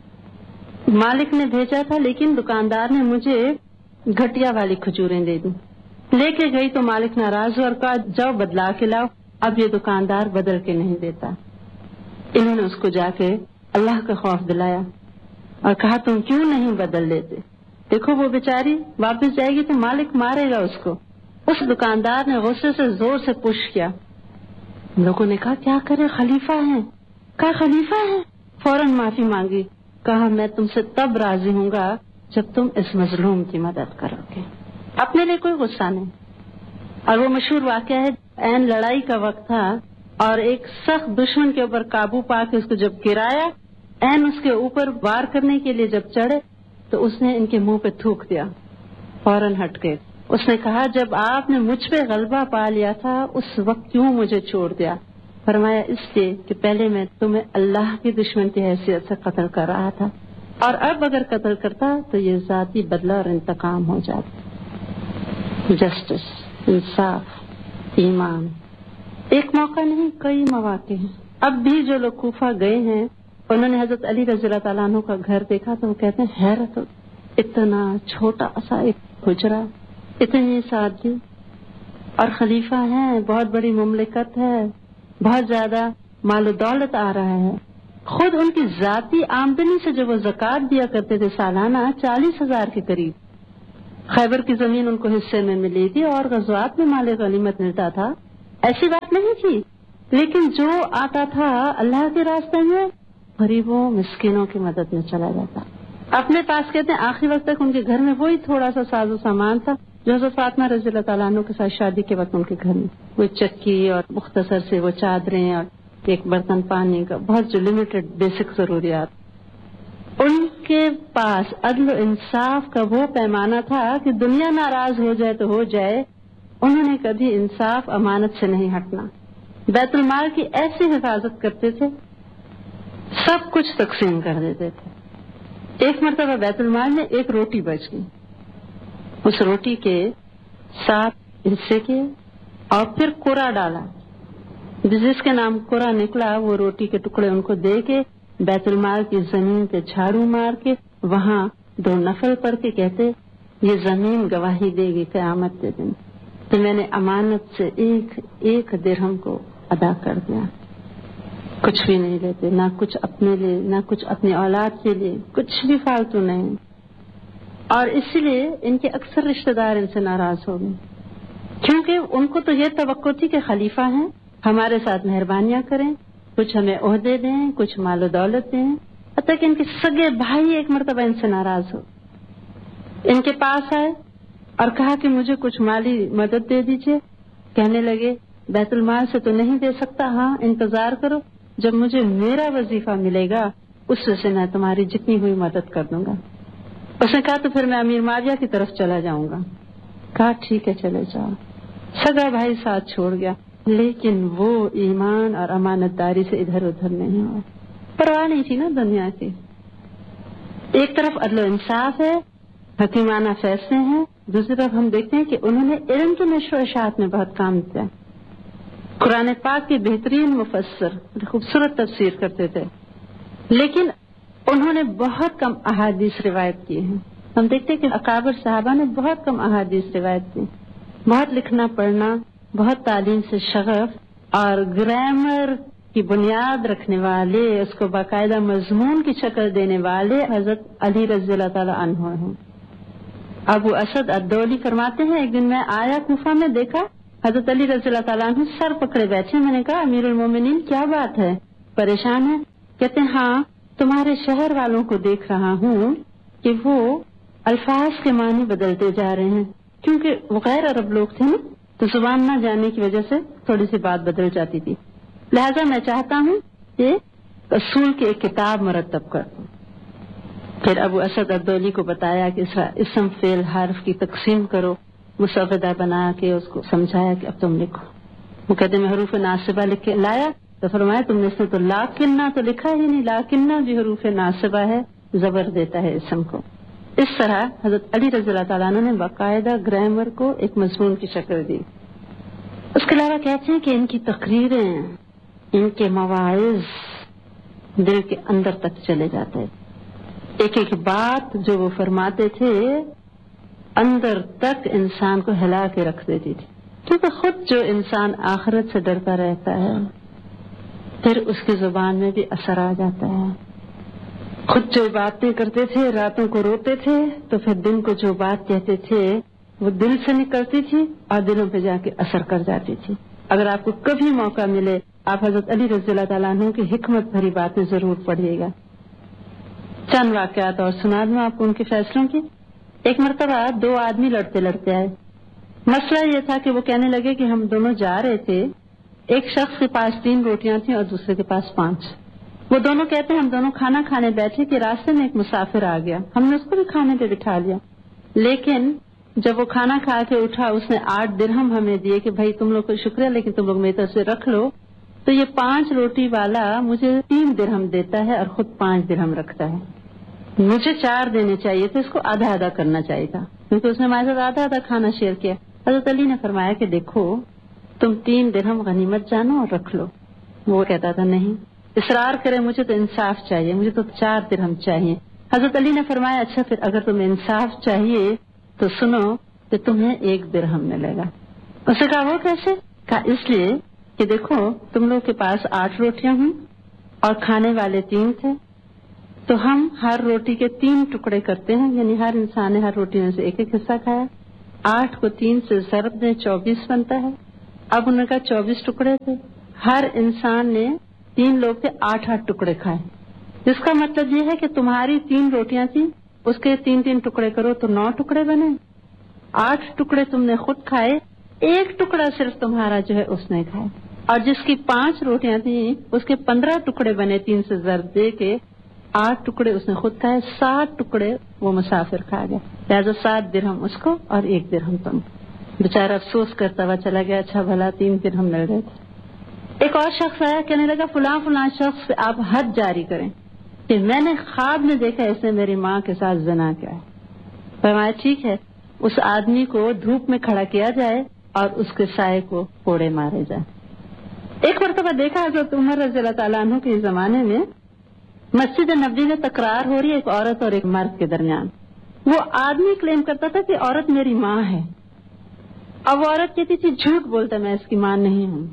مالک نے بھیجا تھا لیکن دکاندار نے مجھے گھٹیا والی کھجوریں دے دی. لے کے گئی تو مالک ناراض ہوا اور کہا جاؤ بدلا کے لاؤ. اب یہ دکاندار بدل کے نہیں دیتا. انہوں نے اس کو جا کے اللہ کا خوف دلایا اور کہا تم کیوں نہیں بدل لیتے؟ دیکھو وہ بیچاری واپس جائے گی تو مالک مارے گا اس کو. اس دکاندار نے غصے سے زور سے پش کیا. لوگوں نے کہا کیا کرے، خلیفہ ہیں. کہا خلیفہ ہیں. فوراً معافی مانگی. کہا میں تم سے تب راضی ہوں گا جب تم اس مظلوم کی مدد کرو گے. اپنے لیے کوئی غصہ نہیں. اور وہ مشہور واقعہ ہے، عین لڑائی کا وقت تھا اور ایک سخت دشمن کے اوپر قابو پا کے اس کو جب گرایا، عین اس کے اوپر وار کرنے کے لیے جب چڑھے تو اس نے ان کے منہ پہ تھوک دیا. فوراً ہٹ گئے. اس نے کہا جب آپ نے مجھ پہ غلبہ پا لیا تھا اس وقت کیوں مجھے چھوڑ دیا؟ فرمایا اس لیے کہ پہلے میں تمہیں اللہ کے دشمن کی حیثیت سے قتل کر رہا تھا، اور اب اگر قتل کرتا تو یہ ذاتی بدلہ اور انتقام ہو جاتا. جسٹس، انصاف، ایمان ایک موقع نہیں کئی مواقع ہیں. اب بھی جو لوگ کوفہ گئے ہیں انہوں نے حضرت علی رضی اللہ تعالیٰ عنہ کا گھر دیکھا تو وہ کہتے ہیں حیرت، اتنا چھوٹا سا ایک حجرا، اتنی سادگی، اور خلیفہ ہیں، بہت بڑی مملکت ہے، بہت زیادہ مال و دولت آ رہا ہے. خود ان کی ذاتی آمدنی سے جو وہ زکوٰۃ دیا کرتے تھے سالانہ 40,000 کے قریب، خیبر کی زمین ان کو حصے میں ملی تھی اور غزوات میں مال غنیمت ملتا تھا، ایسی بات نہیں تھی، لیکن جو آتا تھا اللہ کے راستے میں غریبوں مسکینوں کی مدد میں چلا جاتا. اپنے پاس کہتے ہیں آخری وقت تک ان کے گھر میں وہی تھوڑا سا ساز و سامان تھا جو حضرت فاطمہ رضی اللہ تعالیٰ عنہ کے ساتھ شادی کے وقت ان کے گھر میں، وہ چکی اور مختصر سے وہ چادریں اور ایک برتن پانی کا، بہت جو لمیٹڈ بیسک ضروریات. ان کے پاس عدل و انصاف کا وہ پیمانہ تھا کہ دنیا ناراض ہو جائے تو ہو جائے، انہوں نے کبھی انصاف امانت سے نہیں ہٹنا. بیت المال کی ایسی حفاظت کرتے تھے، سب کچھ تقسیم کر دیتے تھے. ایک مرتبہ بیت المال میں ایک روٹی بچ گئی، اس روٹی کے 7 حصے کیے اور پھر کوڑا ڈالا، جس کے نام کوڑا نکلا وہ روٹی کے ٹکڑے ان کو دے کے بیت المال کی زمین پہ جھاڑو مار کے وہاں 2 نفل پڑھ کے کہتے یہ زمین گواہی دے گی قیامت کے دن تو میں نے امانت سے ایک درہم کو ادا کر دیا. کچھ بھی نہیں لیتے، نہ کچھ اپنے لیے، نہ کچھ اپنی اولاد کے لیے، کچھ بھی فالتو نہیں. اور اسی لیے ان کے اکثر رشتہ دار ان سے ناراض ہو گئے، کیونکہ ان کو تو یہ توقع تھی کہ خلیفہ ہیں، ہمارے ساتھ مہربانیاں کریں، کچھ ہمیں عہدے دیں، کچھ مال و دولت دیں. حتیٰ کہ ان کے سگے بھائی ایک مرتبہ ان سے ناراض ہو، ان کے پاس آئے اور کہا کہ مجھے کچھ مالی مدد دے دیجیے. کہنے لگے بیت المال سے تو نہیں دے سکتا، ہاں انتظار کرو، جب مجھے میرا وظیفہ ملے گا اس سے میں تمہاری جتنی ہوئی مدد کر دوں گا. اس نے کہا تو پھر میں امیر معاویہ کی طرف چلا جاؤں گا. کہا ٹھیک ہے چلے جاؤ. سگا بھائی ساتھ چھوڑ گیا، لیکن وہ ایمان اور امانت داری سے ادھر ادھر نہیں ہوا. پرواہ نہیں تھی نا دنیا کی. ایک طرف عدل و انصاف ہے، حکیمانہ فیصلے ہیں، دوسری طرف ہم دیکھتے ہیں کہ انہوں نے علم کی نشر و اشاعت میں بہت کام کیا. قرآن پاک کے بہترین مفسر، خوبصورت تفسیر کرتے تھے، لیکن انہوں نے بہت کم احادیث روایت کی ہیں. ہم دیکھتے ہیں کہ اکابر صحابہ نے بہت کم احادیث روایت کی. بہت لکھنا پڑھنا، بہت تعلیم سے شغف اور گرامر کی بنیاد رکھنے والے، اس کو باقاعدہ مضمون کی شکل دینے والے حضرت علی رضی اللہ تعالی عنہ ہیں. ابو اسد الدولی فرماتے ہیں ایک دن میں آیا کوفہ میں، دیکھا حضرت علی رضی اللہ تعالیٰ عنہ سر پکڑے بیٹھے. میں نے کہا امیر المومنین کیا بات ہے، پریشان ہے؟ کہتے ہیں ہاں تمہارے شہر والوں کو دیکھ رہا ہوں کہ وہ الفاظ کے معنی بدلتے جا رہے ہیں، کیونکہ وہ غیر عرب لوگ تھے نا، تو زبان نہ جاننے کی وجہ سے تھوڑی سی بات بدل جاتی تھی. لہذا میں چاہتا ہوں کہ اصول کی ایک کتاب مرتب کر دوں. پھر ابو اسد الدولی کو بتایا کہ اسم فعل حرف کی تقسیم کرو، مسودہ بنا کے اس کو سمجھایا کہ اب تم لکھو. وہ کہتے میں حروف ناصبہ لکھ کے لایا تو فرمایا تم نے اس میں تو لاکنہ تو لکھا ہی نہیں، لاکنہ بھی حروف ناصبہ ہے، زبر دیتا ہے اسم کو. اس طرح حضرت علی رضی اللہ تعالیٰ عنہ نے باقاعدہ گرامر کو ایک مضمون کی شکل دی. اس کے علاوہ کہتے ہیں کہ ان کی تقریریں، ان کے مواعظ دل کے اندر تک چلے جاتے ہیں. ایک ایک بات جو وہ فرماتے تھے اندر تک انسان کو ہلا کے رکھ دیتی تھی، کیونکہ خود جو انسان آخرت سے ڈرتا رہتا ہے پھر اس کی زبان میں بھی اثر آ جاتا ہے. خود جو باتیں کرتے تھے، راتوں کو روتے تھے تو پھر دن کو جو بات کہتے تھے وہ دل سے نکلتی تھی اور دلوں پہ جا کے اثر کر جاتی تھی. اگر آپ کو کبھی موقع ملے آپ حضرت علی رضی اللہ تعالیٰ عنہ کی حکمت بھری باتیں ضرور پڑھیے گا. چند واقعات اور سنا دوں آپ کو ان کے فیصلوں کی. ایک مرتبہ 2 آدمی لڑتے آئے. مسئلہ یہ تھا کہ وہ کہنے لگے کہ ہم دونوں جا رہے تھے، ایک شخص کے پاس 3 روٹیاں تھیں اور دوسرے کے پاس 5. وہ دونوں کہتے ہیں ہم دونوں کھانا کھانے بیٹھے کہ راستے میں ایک مسافر آ گیا، ہم نے اس کو بھی کھانے پہ بٹھا لیا، لیکن جب وہ کھانا کھا کے اٹھا اس نے 8 درہم ہمیں دیے کہ بھائی تم لوگ کو شکریہ لیکن تم لوگ میری طرف سے رکھ لو. تو یہ 5 روٹی والا مجھے 3 درہم دیتا ہے اور خود 5 درہم رکھتا ہے. مجھے 4 دینے چاہیے تھے، اس کو آدھا آدھا کرنا چاہیے تھا کیونکہ اس نے ہمارے ساتھ آدھا آدھا کھانا شیئر کیا. حضرت علی نے فرمایا کہ دیکھو تم 3 درہم غنیمت جانو اور رکھ لو. وہ کہتا تھا نہیں، اصرار کرے مجھے تو انصاف چاہیے، مجھے تو 4 درہم چاہیے. حضرت علی نے فرمایا اچھا پھر اگر تمہیں انصاف چاہیے تو سنو کہ تمہیں 1 درہم ملے گا. اس نے کہا وہ کیسے؟ کہا اس لیے کہ دیکھو تم لوگ کے پاس 8 روٹیاں ہیں اور کھانے والے 3 تھے، تو ہم ہر روٹی کے 3 ٹکڑے کرتے ہیں، یعنی ہر انسان نے ہر روٹی میں سے ایک حصہ کھایا. 8 کو 3 سے ضرب دیں 24 بنتا ہے. اب انہوں نے کہا 24 ٹکڑے تھے، ہر انسان نے 3 لوگ تھے 8 ٹکڑے کھائے، جس کا مطلب یہ ہے کہ تمہاری 3 روٹیاں تھیں، اس کے 3 ٹکڑے کرو تو 9 ٹکڑے بنے. 8 ٹکڑے تم نے خود کھائے، 1 ٹکڑا صرف تمہارا جو ہے اس نے کھایا. اور جس کی 5 روٹیاں تھیں اس کے 15 ٹکڑے بنے 3 سے ضرب دے کے. 8 ٹکڑے اس نے خود کھائے، 7 ٹکڑے وہ مسافر کھا گیا. لہٰذا 7 درہم اس کو اور 1 درہم تم. بیچارہ افسوس کرتا ہوا چلا گیا، اچھا بھلا 3 درہم مل گئے تھے. ایک اور شخص آیا، کہنے لگا فلاں شخص سے آپ حد جاری کریں کہ میں نے خواب میں دیکھا اس نے میری ماں کے ساتھ زنا کیا ہے. فرمایا ٹھیک ہے، اس آدمی کو دھوپ میں کھڑا کیا جائے اور اس کے سائے کو کوڑے مارے جائے. ایک مرتبہ دیکھا حضرت عمر رضی اللہ تعالیٰ عنہ کے زمانے میں مسجد نبوی میں تکرار ہو رہی ہے ایک عورت اور ایک مرد کے درمیان. وہ آدمی کلیم کرتا تھا کہ عورت میری ماں ہے، اب وہ عورت کہتی تھی جھوٹ بولتا میں اس کی ماں نہیں ہوں.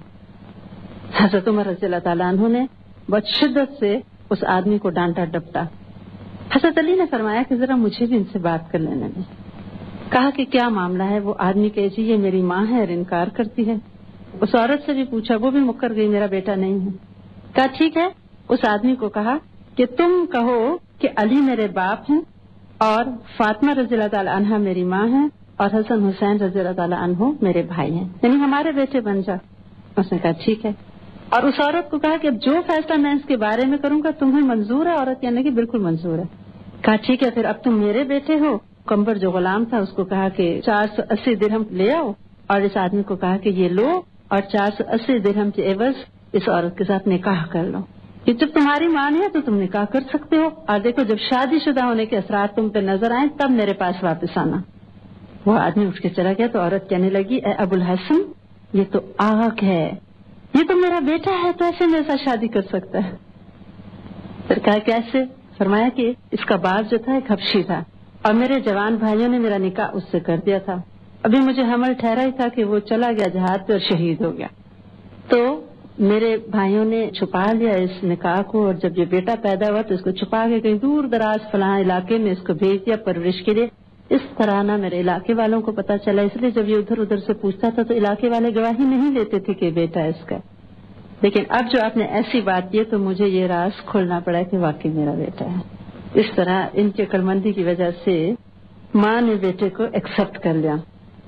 حضرت عمر رضی اللہ تعالیٰ عنہ نے بہت شدت سے اس آدمی کو ڈانٹا ڈپٹا. حضرت علی نے فرمایا کہ ذرا مجھے بھی ان سے بات کر لینے دیں. کہا کہ کیا معاملہ ہے؟ وہ آدمی کہ جی یہ میری ماں ہے اور انکار کرتی ہے. اس عورت سے بھی پوچھا، وہ بھی مکر گئی میرا بیٹا نہیں ہے. کہا ٹھیک ہے. اس آدمی کو کہا کہ تم کہو کہ علی میرے باپ ہیں اور فاطمہ رضی اللہ تعالیٰ عنہ میری ماں ہے اور حسن حسین رضی اللہ تعالیٰ عنہ میرے بھائی ہیں، یعنی ہمارے بیٹے بن جا. اس نے کہا ٹھیک ہے. اور اس عورت کو کہا کہ جو فیصلہ میں اس کے بارے میں کروں گا تمہیں منظور ہے؟ عورت کہنے کی بالکل منظور ہے. کہا ٹھیک ہے، پھر اب تم میرے بیٹے ہو. کمبر جو غلام تھا اس کو کہا کہ 480 درہم لے آؤ، اور اس آدمی کو کہا کہ یہ لو اور 480 درہم کے عوض اس عورت کے ساتھ نکاح کر لو. کہ جب تمہاری ماں ہے تو تم نکاح کر سکتے ہو، اور دیکھو جب شادی شدہ ہونے کے اثرات تم پہ نظر آئیں تب میرے پاس واپس آنا. وہ آدمی اٹھ کے چلا گیا تو عورت کہنے لگی اے ابو الحسن یہ تو آگ ہے، یہ تو میرا بیٹا ہے تو ایسے میرے ساتھ شادی کر سکتا ہے. پھر کہا کیسے؟ فرمایا کہ اس کا باپ جو تھا ایک حبشی تھا اور میرے جوان بھائیوں نے میرا نکاح اس سے کر دیا تھا. ابھی مجھے حمل ٹھہرا ہی تھا کہ وہ چلا گیا جہاد پہ اور شہید ہو گیا. تو میرے بھائیوں نے چھپا لیا اس نکاح کو، اور جب یہ بیٹا پیدا ہوا تو اس کو چھپا کے کہیں دور دراز فلاں علاقے میں اس کو بھیج دیا پرورش کے لیے. اس طرح نہ میرے علاقے والوں کو پتا چلا، اس لیے جب یہ ادھر ادھر سے پوچھتا تھا تو علاقے والے گواہی نہیں دیتے تھے کہ بیٹا اس کا. لیکن اب جو آپ نے ایسی بات کی تو مجھے یہ راز کھولنا پڑا کہ واقعی میرا بیٹا ہے. اس طرح ان کی عقلمندی کی وجہ سے ماں نے بیٹے کو ایکسپٹ کر لیا.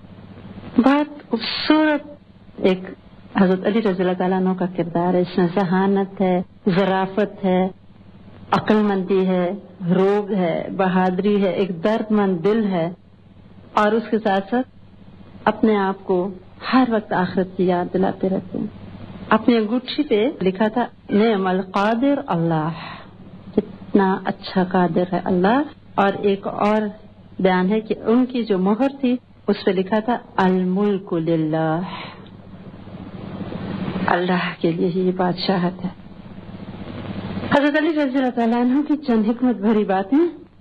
بہت خوبصورت ایک حضرت علی رضی اللہ تعالیٰ عنہ کا کردار ہے. اس میں ذہانت ہے، ظرافت ہے، عقل مندی ہے، روگ ہے، بہادری ہے، ایک درد مند دل ہے، اور اس کے ساتھ ساتھ اپنے آپ کو ہر وقت آخرت کی یاد دلاتے رہتے ہیں. اپنی انگوٹھی پہ لکھا تھا نعم القادر اللہ، کتنا اچھا قادر ہے اللہ. اور ایک اور بیان ہے کہ ان کی جو مہر تھی اس پہ لکھا تھا الملک للہ، اللہ کے لیے ہی یہ بادشاہت ہے. حضرت علی رضی اللہ تعالیٰ عنہ کی چند حکمت بھری باتیں.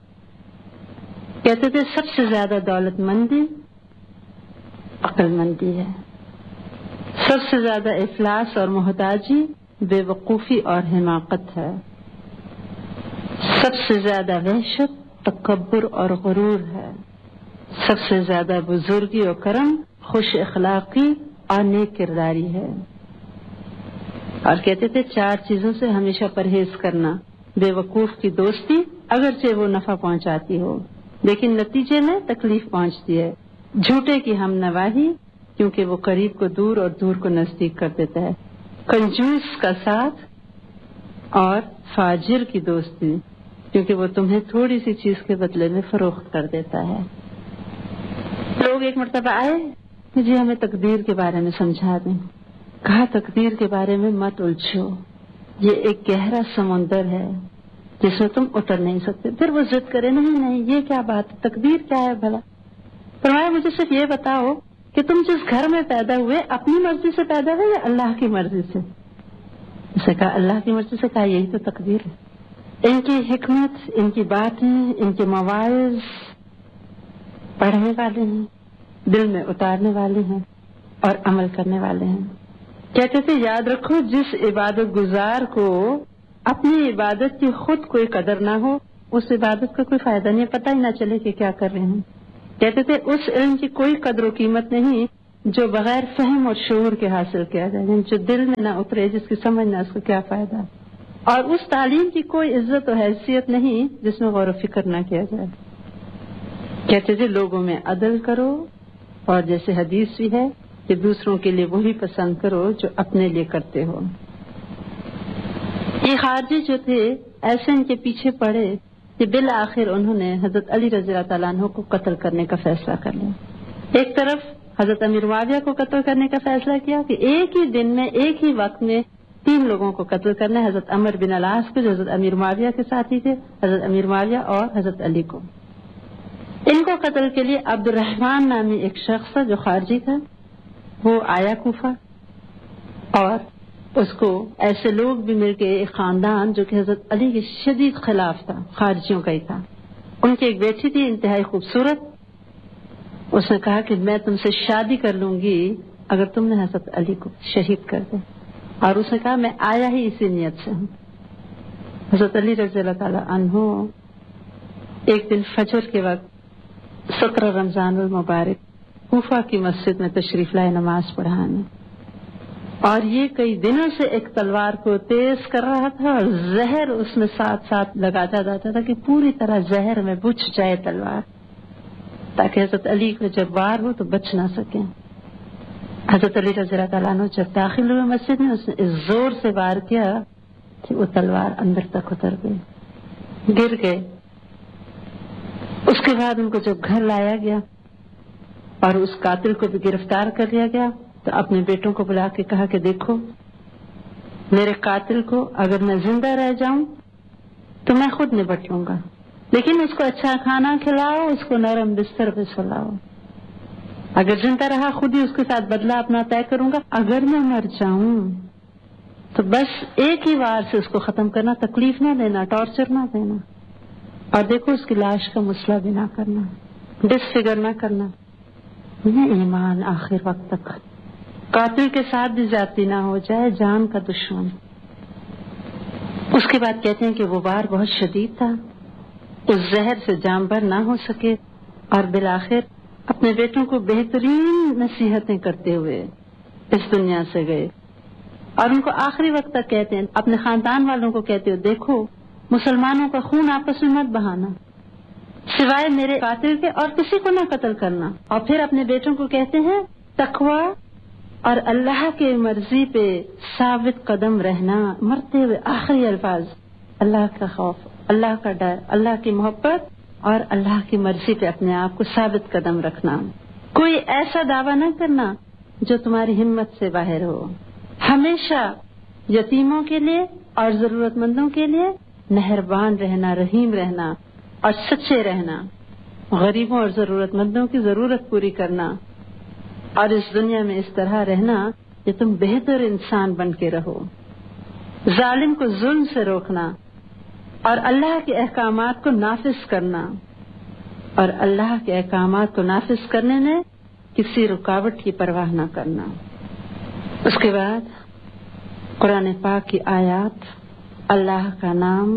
کہتے تھے سب سے زیادہ دولت مندی عقل مندی ہے، سب سے زیادہ افلاس اور محتاجی بے وقوفی اور حماقت ہے، سب سے زیادہ وحشت تکبر اور غرور ہے، سب سے زیادہ بزرگی اور کرم خوش اخلاقی اور نیک کرداری ہے. اور کہتے تھے 4 چیزوں سے ہمیشہ پرہیز کرنا. بے وقوف کی دوستی اگرچہ وہ نفع پہنچاتی ہو لیکن نتیجے میں تکلیف پہنچتی ہے. جھوٹے کی ہم نواہی کیونکہ وہ قریب کو دور اور دور کو نزدیک کر دیتا ہے. کنجوس کا ساتھ اور فاجر کی دوستی کیونکہ وہ تمہیں تھوڑی سی چیز کے بدلے میں فروخت کر دیتا ہے. لوگ ایک مرتبہ آئے کہ جی ہمیں تقدیر کے بارے میں سمجھا دیں. کہا تقدیر کے بارے میں مت الجھو، یہ ایک گہرا سمندر ہے جس میں تم اتر نہیں سکتے. پھر وہ ضد کرے نہیں یہ کیا بات ہے، تقدیر کیا ہے بھلا؟ فرمایا مجھے صرف یہ بتاؤ کہ تم جس گھر میں پیدا ہوئے اپنی مرضی سے پیدا ہوئے یا اللہ کی مرضی سے؟ اسے کہا اللہ کی مرضی سے. کہا یہی تو تقدیر ہے. ان کی حکمت، ان کی باتیں، ان کے مواعظ پڑھنے والے ہیں، دل میں اتارنے والے ہیں اور عمل کرنے والے ہیں. کہتے تھے یاد رکھو جس عبادت گزار کو اپنی عبادت کی خود کوئی قدر نہ ہو، اس عبادت کا کوئی فائدہ نہیں، پتہ ہی نہ چلے کہ کیا کر رہے ہیں۔ کہتے تھے اس علم کی کوئی قدر و قیمت نہیں جو بغیر فہم اور شعور کے حاصل کیا جائے، جو دل میں نہ اترے، جس کی سمجھ نہ، اس کو کیا فائدہ۔ اور اس تعلیم کی کوئی عزت و حیثیت نہیں جس میں غور و فکر نہ کیا جائے۔ کہتے تھے لوگوں میں عدل کرو، اور جیسے حدیث بھی ہے کہ دوسروں کے لیے وہی پسند کرو جو اپنے لیے کرتے ہو۔ یہ خارجی جو تھے ایسے ان کے پیچھے پڑے کہ بالآخر انہوں نے حضرت علی رضی اللہ تعالیٰ عنہ کو قتل کرنے کا فیصلہ کر لیا۔ ایک طرف حضرت امیر معاویہ کو قتل کرنے کا فیصلہ کیا کہ ایک ہی دن میں، ایک ہی وقت میں 3 لوگوں کو قتل کرنا ہے، حضرت عمر بن العاص کو جو حضرت امیر معاویہ کے ساتھی تھے، حضرت امیر معاویہ اور حضرت علی کو۔ ان کو قتل کے لیے عبد الرحمن نامی ایک شخص تھا جو خارجی تھا، وہ آیا کوفہ، اور اس کو ایسے لوگ بھی مل کے، ایک خاندان جو کہ حضرت علی کے شدید خلاف تھا، خارجیوں کا ہی تھا۔ ان کی ایک بیٹی تھی انتہائی خوبصورت، اس نے کہا کہ میں تم سے شادی کر لوں گی اگر تم نے حضرت علی کو شہید کر دے، اور اس نے کہا میں آیا ہی اسی نیت سے ہوں۔ حضرت علی رضی اللہ تعالی عنہ ایک دن فجر کے وقت 17 رمضان المبارک کوفہ کی مسجد میں تشریف لائے نماز پڑھانے، اور یہ کئی دنوں سے ایک تلوار کو تیز کر رہا تھا، اور زہر اس میں ساتھ ساتھ لگاتا جاتا تھا کہ پوری طرح زہر میں بجھ جائے تلوار، تاکہ حضرت علی کو جب وار ہو تو بچ نہ سکیں۔ حضرت علی رضی اللہ تعالیٰ عنہ جب داخل ہوئے مسجد میں، اس نے اس زور سے وار کیا کہ وہ تلوار اندر تک اتر گئی، گر گئے۔ اس کے بعد ان کو جب گھر لایا گیا اور اس قاتل کو بھی گرفتار کر لیا گیا، تو اپنے بیٹوں کو بلا کے کہا کہ دیکھو میرے قاتل کو اگر میں زندہ رہ جاؤں تو میں خود نپٹ لوں گا، لیکن اس کو اچھا کھانا کھلاؤ، اس کو نرم بستر پہ سلاؤ، اگر زندہ رہا خود ہی اس کے ساتھ بدلہ اپنا طے کروں گا، اگر میں مر جاؤں تو بس ایک ہی وار سے اس کو ختم کرنا، تکلیف نہ دینا، ٹارچر نہ دینا، اور دیکھو اس کی لاش کا مسئلہ بھی نہ کرنا، ڈس فگر نہ کرنا۔ یہ ایمان آخر وقت تک، قاتل کے ساتھ بھی زیادتی نہ ہو جائے، جان کا دشمن۔ اس کے بعد کہتے ہیں کہ وہ وار بہت شدید تھا، اس زہر سے جان بر نہ ہو سکے، اور بالآخر اپنے بیٹوں کو بہترین نصیحتیں کرتے ہوئے اس دنیا سے گئے، اور ان کو آخری وقت تک کہتے ہیں، اپنے خاندان والوں کو کہتے ہو دیکھو مسلمانوں کا خون آپس میں مت بہانا، سوائے میرے قاتل کے اور کسی کو نہ قتل کرنا۔ اور پھر اپنے بیٹوں کو کہتے ہیں تقویٰ اور اللہ کے مرضی پہ ثابت قدم رہنا، مرتے ہوئے آخری الفاظ اللہ کا خوف، اللہ کا ڈر، اللہ کی محبت اور اللہ کی مرضی پہ اپنے آپ کو ثابت قدم رکھنا، کوئی ایسا دعویٰ نہ کرنا جو تمہاری ہمت سے باہر ہو، ہمیشہ یتیموں کے لیے اور ضرورت مندوں کے لیے مہربان رہنا، رحیم رہنا اور سچے رہنا، غریبوں اور ضرورت مندوں کی ضرورت پوری کرنا، اور اس دنیا میں اس طرح رہنا کہ تم بہتر انسان بن کے رہو، ظالم کو ظلم سے روکنا اور اللہ کے احکامات کو نافذ کرنا، اور اللہ کے احکامات کو نافذ کرنے میں کسی رکاوٹ کی پرواہ نہ کرنا۔ اس کے بعد قرآن پاک کی آیات، اللہ کا نام،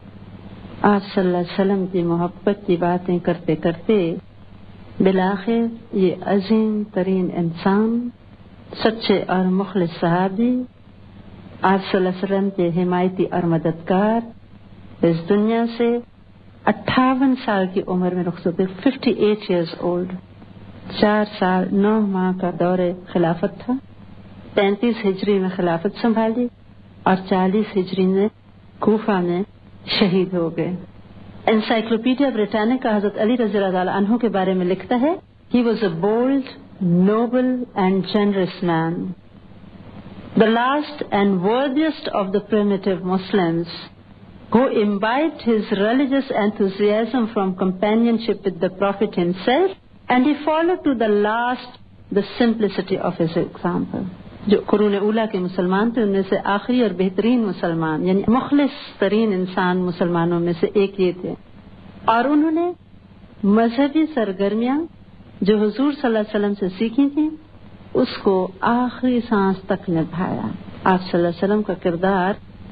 آپ صلی اللہ علیہ وسلم کی محبت کی باتیں کرتے کرتے بالآخر یہ عظیم ترین انسان، سچے اور مخلص صحابی، آپ صلی اللہ علیہ وسلم کے حمایتی اور مددگار، اس دنیا سے 58 سال کی عمر میں رخصت ہوئے، 58 ایئرز اولڈ، 4 سال 9 ماہ کا دور خلافت تھا، 35 ہجری میں خلافت سنبھالی اور 40 ہجری میں کوفہ میں شہید ہو گئے۔ انسائکلوپیڈیا بریٹانیکا حضرت علی رضی اللہ عنہ کے بارے میں لکھتا ہے، He was a bold, noble and generous man, the last and worthiest of the primitive Muslims, who imbibed his religious enthusiasm from companionship with the Prophet himself, and he followed to the last the simplicity of his example. جو قرون اولا کے مسلمان تھے ان میں سے آخری اور بہترین مسلمان، یعنی مخلص ترین انسان مسلمانوں میں سے ایک یہ تھے، اور انہوں نے مذہبی سرگرمیاں جو حضور صلی اللہ علیہ وسلم سے سیکھی تھیں اس کو آخری سانس تک نبھایا۔ آپ صلی اللہ علیہ وسلم کا کردار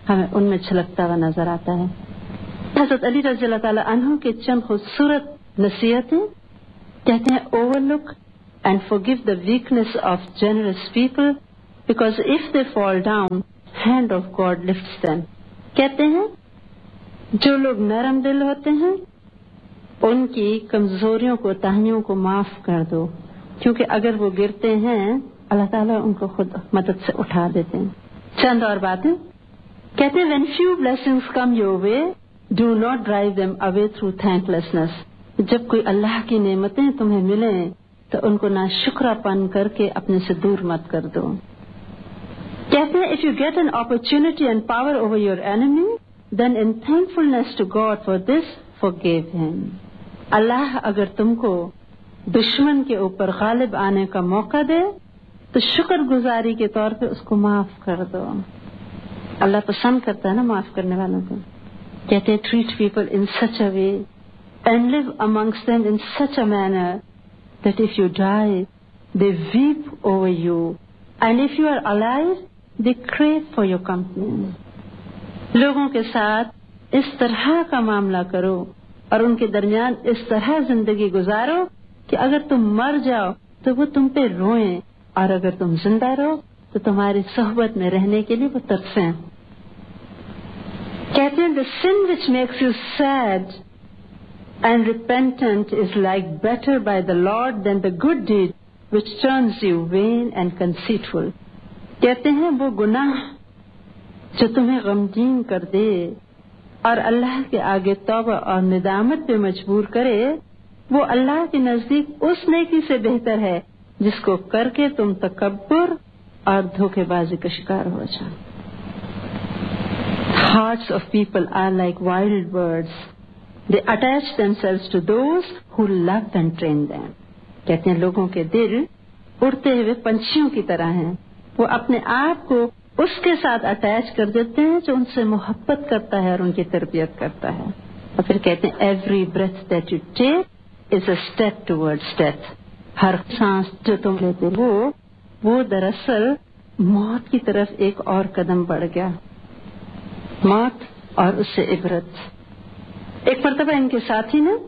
ہمیں ان میں چھلکتا ہوا نظر آتا ہے. حضرت علی رضی اللہ تعالیٰ عنہ کے چند خوبصورت نصیحتیں کہتے ہیں over look and forgive the weakness of generous people because if they fall down hand of God lifts them. کہتے ہیں جو لوگ نرم دل ہوتے ہیں ان کی کمزوریوں کو تاہیوں کو معاف کر دو کیونکہ اگر وہ گرتے ہیں اللہ تعالیٰ ان کو خود مدد سے اٹھا دیتے ہیں. چند اور باتیں کہتے ہیں when few blessings come your way do not drive them away through thanklessness. جب کوئی اللہ کی نعمتیں تمہیں ملیں تو ان کو ناشکرا پن کر کے اپنے سے دور مت کر دو. کہتے ہیں if you get an opportunity and power over your enemy then in thankfulness to God for this forgive him. اللہ اگر تم کو دشمن کے اوپر غالب آنے کا موقع دے تو شکر گزاری کے طور پہ اس کو معاف کر دو. اللہ پسند کرتا ہے نا معاف کرنے والوں کو. کہتے ہیں treat people in such a way and live amongst them in such a manner that if you die they weep over you and if you are alive they crave for your company. لوگوں کے ساتھ اس طرح کا معاملہ کرو اور ان کے درمیان اس طرح زندگی گزارو کہ اگر تم مر جاؤ تو وہ تم پہ روئیں اور اگر تم زندہ رہو تو تمہاری صحبت میں رہنے کے لیے وہ ترسیں. کہتے ہیں the sin which makes you sad and repentant is like better by the Lord than the good deed which turns you vain and conceitful. کہتے ہیں وہ گناہ جو تمہیں غمگین کر دے اور اللہ کے آگے توبہ اور ندامت پہ مجبور کرے وہ اللہ کے نزدیک اس نیکی سے بہتر ہے جس کو کر کے تم تکبر اور دھوکے بازی کا شکار ہو جاؤ. Hearts of people are like wild birds. They attach themselves to those who love and train them. کہتے ہیں لوگوں کے دل اڑتے ہوئے پنچھیوں کی طرح ہیں. وہ اپنے آپ کو اس کے ساتھ اٹیچ کر دیتے ہیں جو ان سے محبت کرتا ہے اور ان کی تربیت کرتا ہے. اور پھر کہتے ہیں every breath that you take is a step towards death. ہر سانس جو تم لیتے ہو وہ دراصل موت کی طرف ایک اور قدم بڑھ گیا. موت اور اس سے عبرت. ایک مرتبہ ان کے ساتھی نے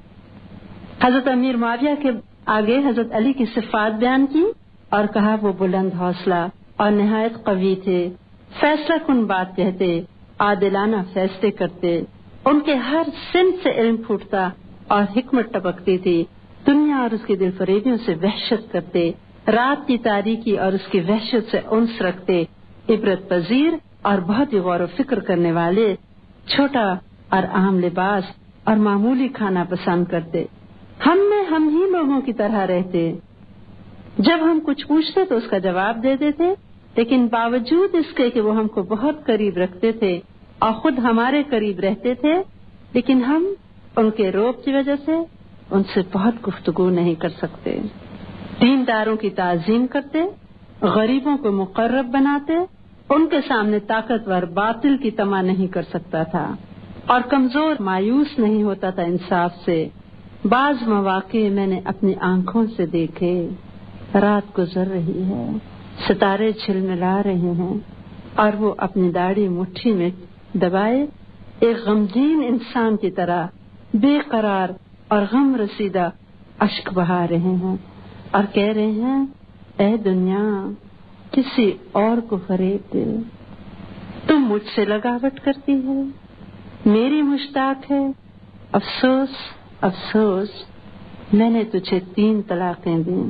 حضرت امیر معاویہ کے آگے حضرت علی کی صفات بیان کی اور کہا وہ بلند حوصلہ اور نہایت قوی تھے, فیصلہ کن بات کہتے, عادلانہ فیصلے کرتے, ان کے ہر سن سے علم پھوٹتا اور حکمت ٹپکتی تھی, دنیا اور اس کی دل فریبیوں سے وحشت کرتے, رات کی تاریکی اور اس کی وحشت سے انس رکھتے, عبرت پذیر اور بہت ہی غور و فکر کرنے والے, چھوٹا اور عام لباس اور معمولی کھانا پسند کرتے, ہم ہی لوگوں کی طرح رہتے. جب ہم کچھ پوچھتے تو اس کا جواب دے دیتے, لیکن باوجود اس کے کہ وہ ہم کو بہت قریب رکھتے تھے اور خود ہمارے قریب رہتے تھے, لیکن ہم ان کے روب کی وجہ سے ان سے بہت گفتگو نہیں کر سکتے. دینداروں کی تعظیم کرتے, غریبوں کو مقرب بناتے, ان کے سامنے طاقتور باطل کی طمع نہیں کر سکتا تھا اور کمزور مایوس نہیں ہوتا تھا انصاف سے. بعض مواقع میں نے اپنی آنکھوں سے دیکھے, رات گزر رہی ہے, ستارے چھلملا رہے ہیں اور وہ اپنی داڑھی مٹھی میں دبائے ایک غمگین انسان کی طرح بے قرار اور غم رسیدہ اشک بہا رہے ہیں اور کہہ رہے ہیں اے دنیا کسی اور کو فریب دے, تم مجھ سے لگاوٹ کرتی ہے, میری مشتاق ہے, افسوس افسوس میں نے تجھے 3 طلاقیں دیں.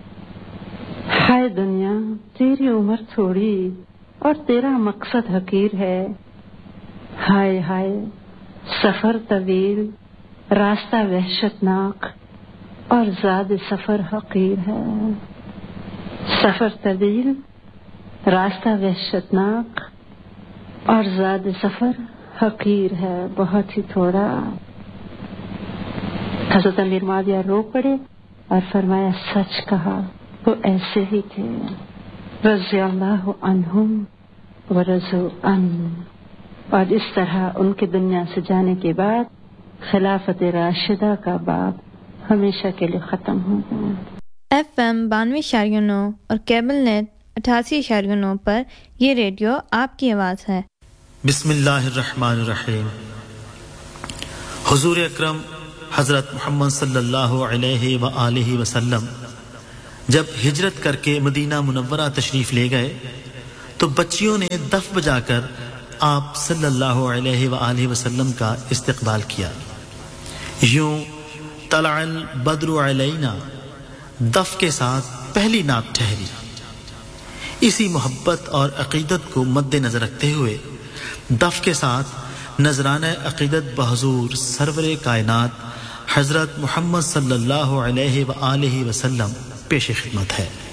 ہائے دنیا تیری عمر تھوڑی اور تیرا مقصد حقیر ہے. ہائے ہائے سفر طویل, راستہ وحشتناک اور زاد سفر حقیر ہے. سفر طویل, راستہ وحشتناک اور زاد سفر حقیر ہے, بہت ہی تھوڑا. حضرت امیر معاویہ رو پڑے اور فرمایا سچ کہا, وہ ایسے ہی تھے. رضی اللہ عنہم ورضوا عنہ. اور اس طرح ان کے دنیا سے جانے کے بعد خلافت راشدہ کا باب ہمیشہ کے لیے ختم ہو گیا. FM 92.9 اور کیبل نیٹ 88.9 پر یہ ریڈیو آپ کی آواز ہے. بسم اللہ الرحمن الرحیم۔ حضور اکرم حضرت محمد صلی اللہ علیہ وآلہ وسلم جب ہجرت کر کے مدینہ منورہ تشریف لے گئے تو بچیوں نے دف بجا کر آپ صلی اللہ علیہ وآلہ وسلم کا استقبال کیا۔ یوں طلع البدر علینا دف کے ساتھ پہلی نعت ٹھہری۔ اسی محبت اور عقیدت کو مد نظر رکھتے ہوئے دف کے ساتھ نذرانہ عقیدت بحضور سرور کائنات حضرت محمد صلی اللہ علیہ وآلہ وسلم پیش خدمت ہے۔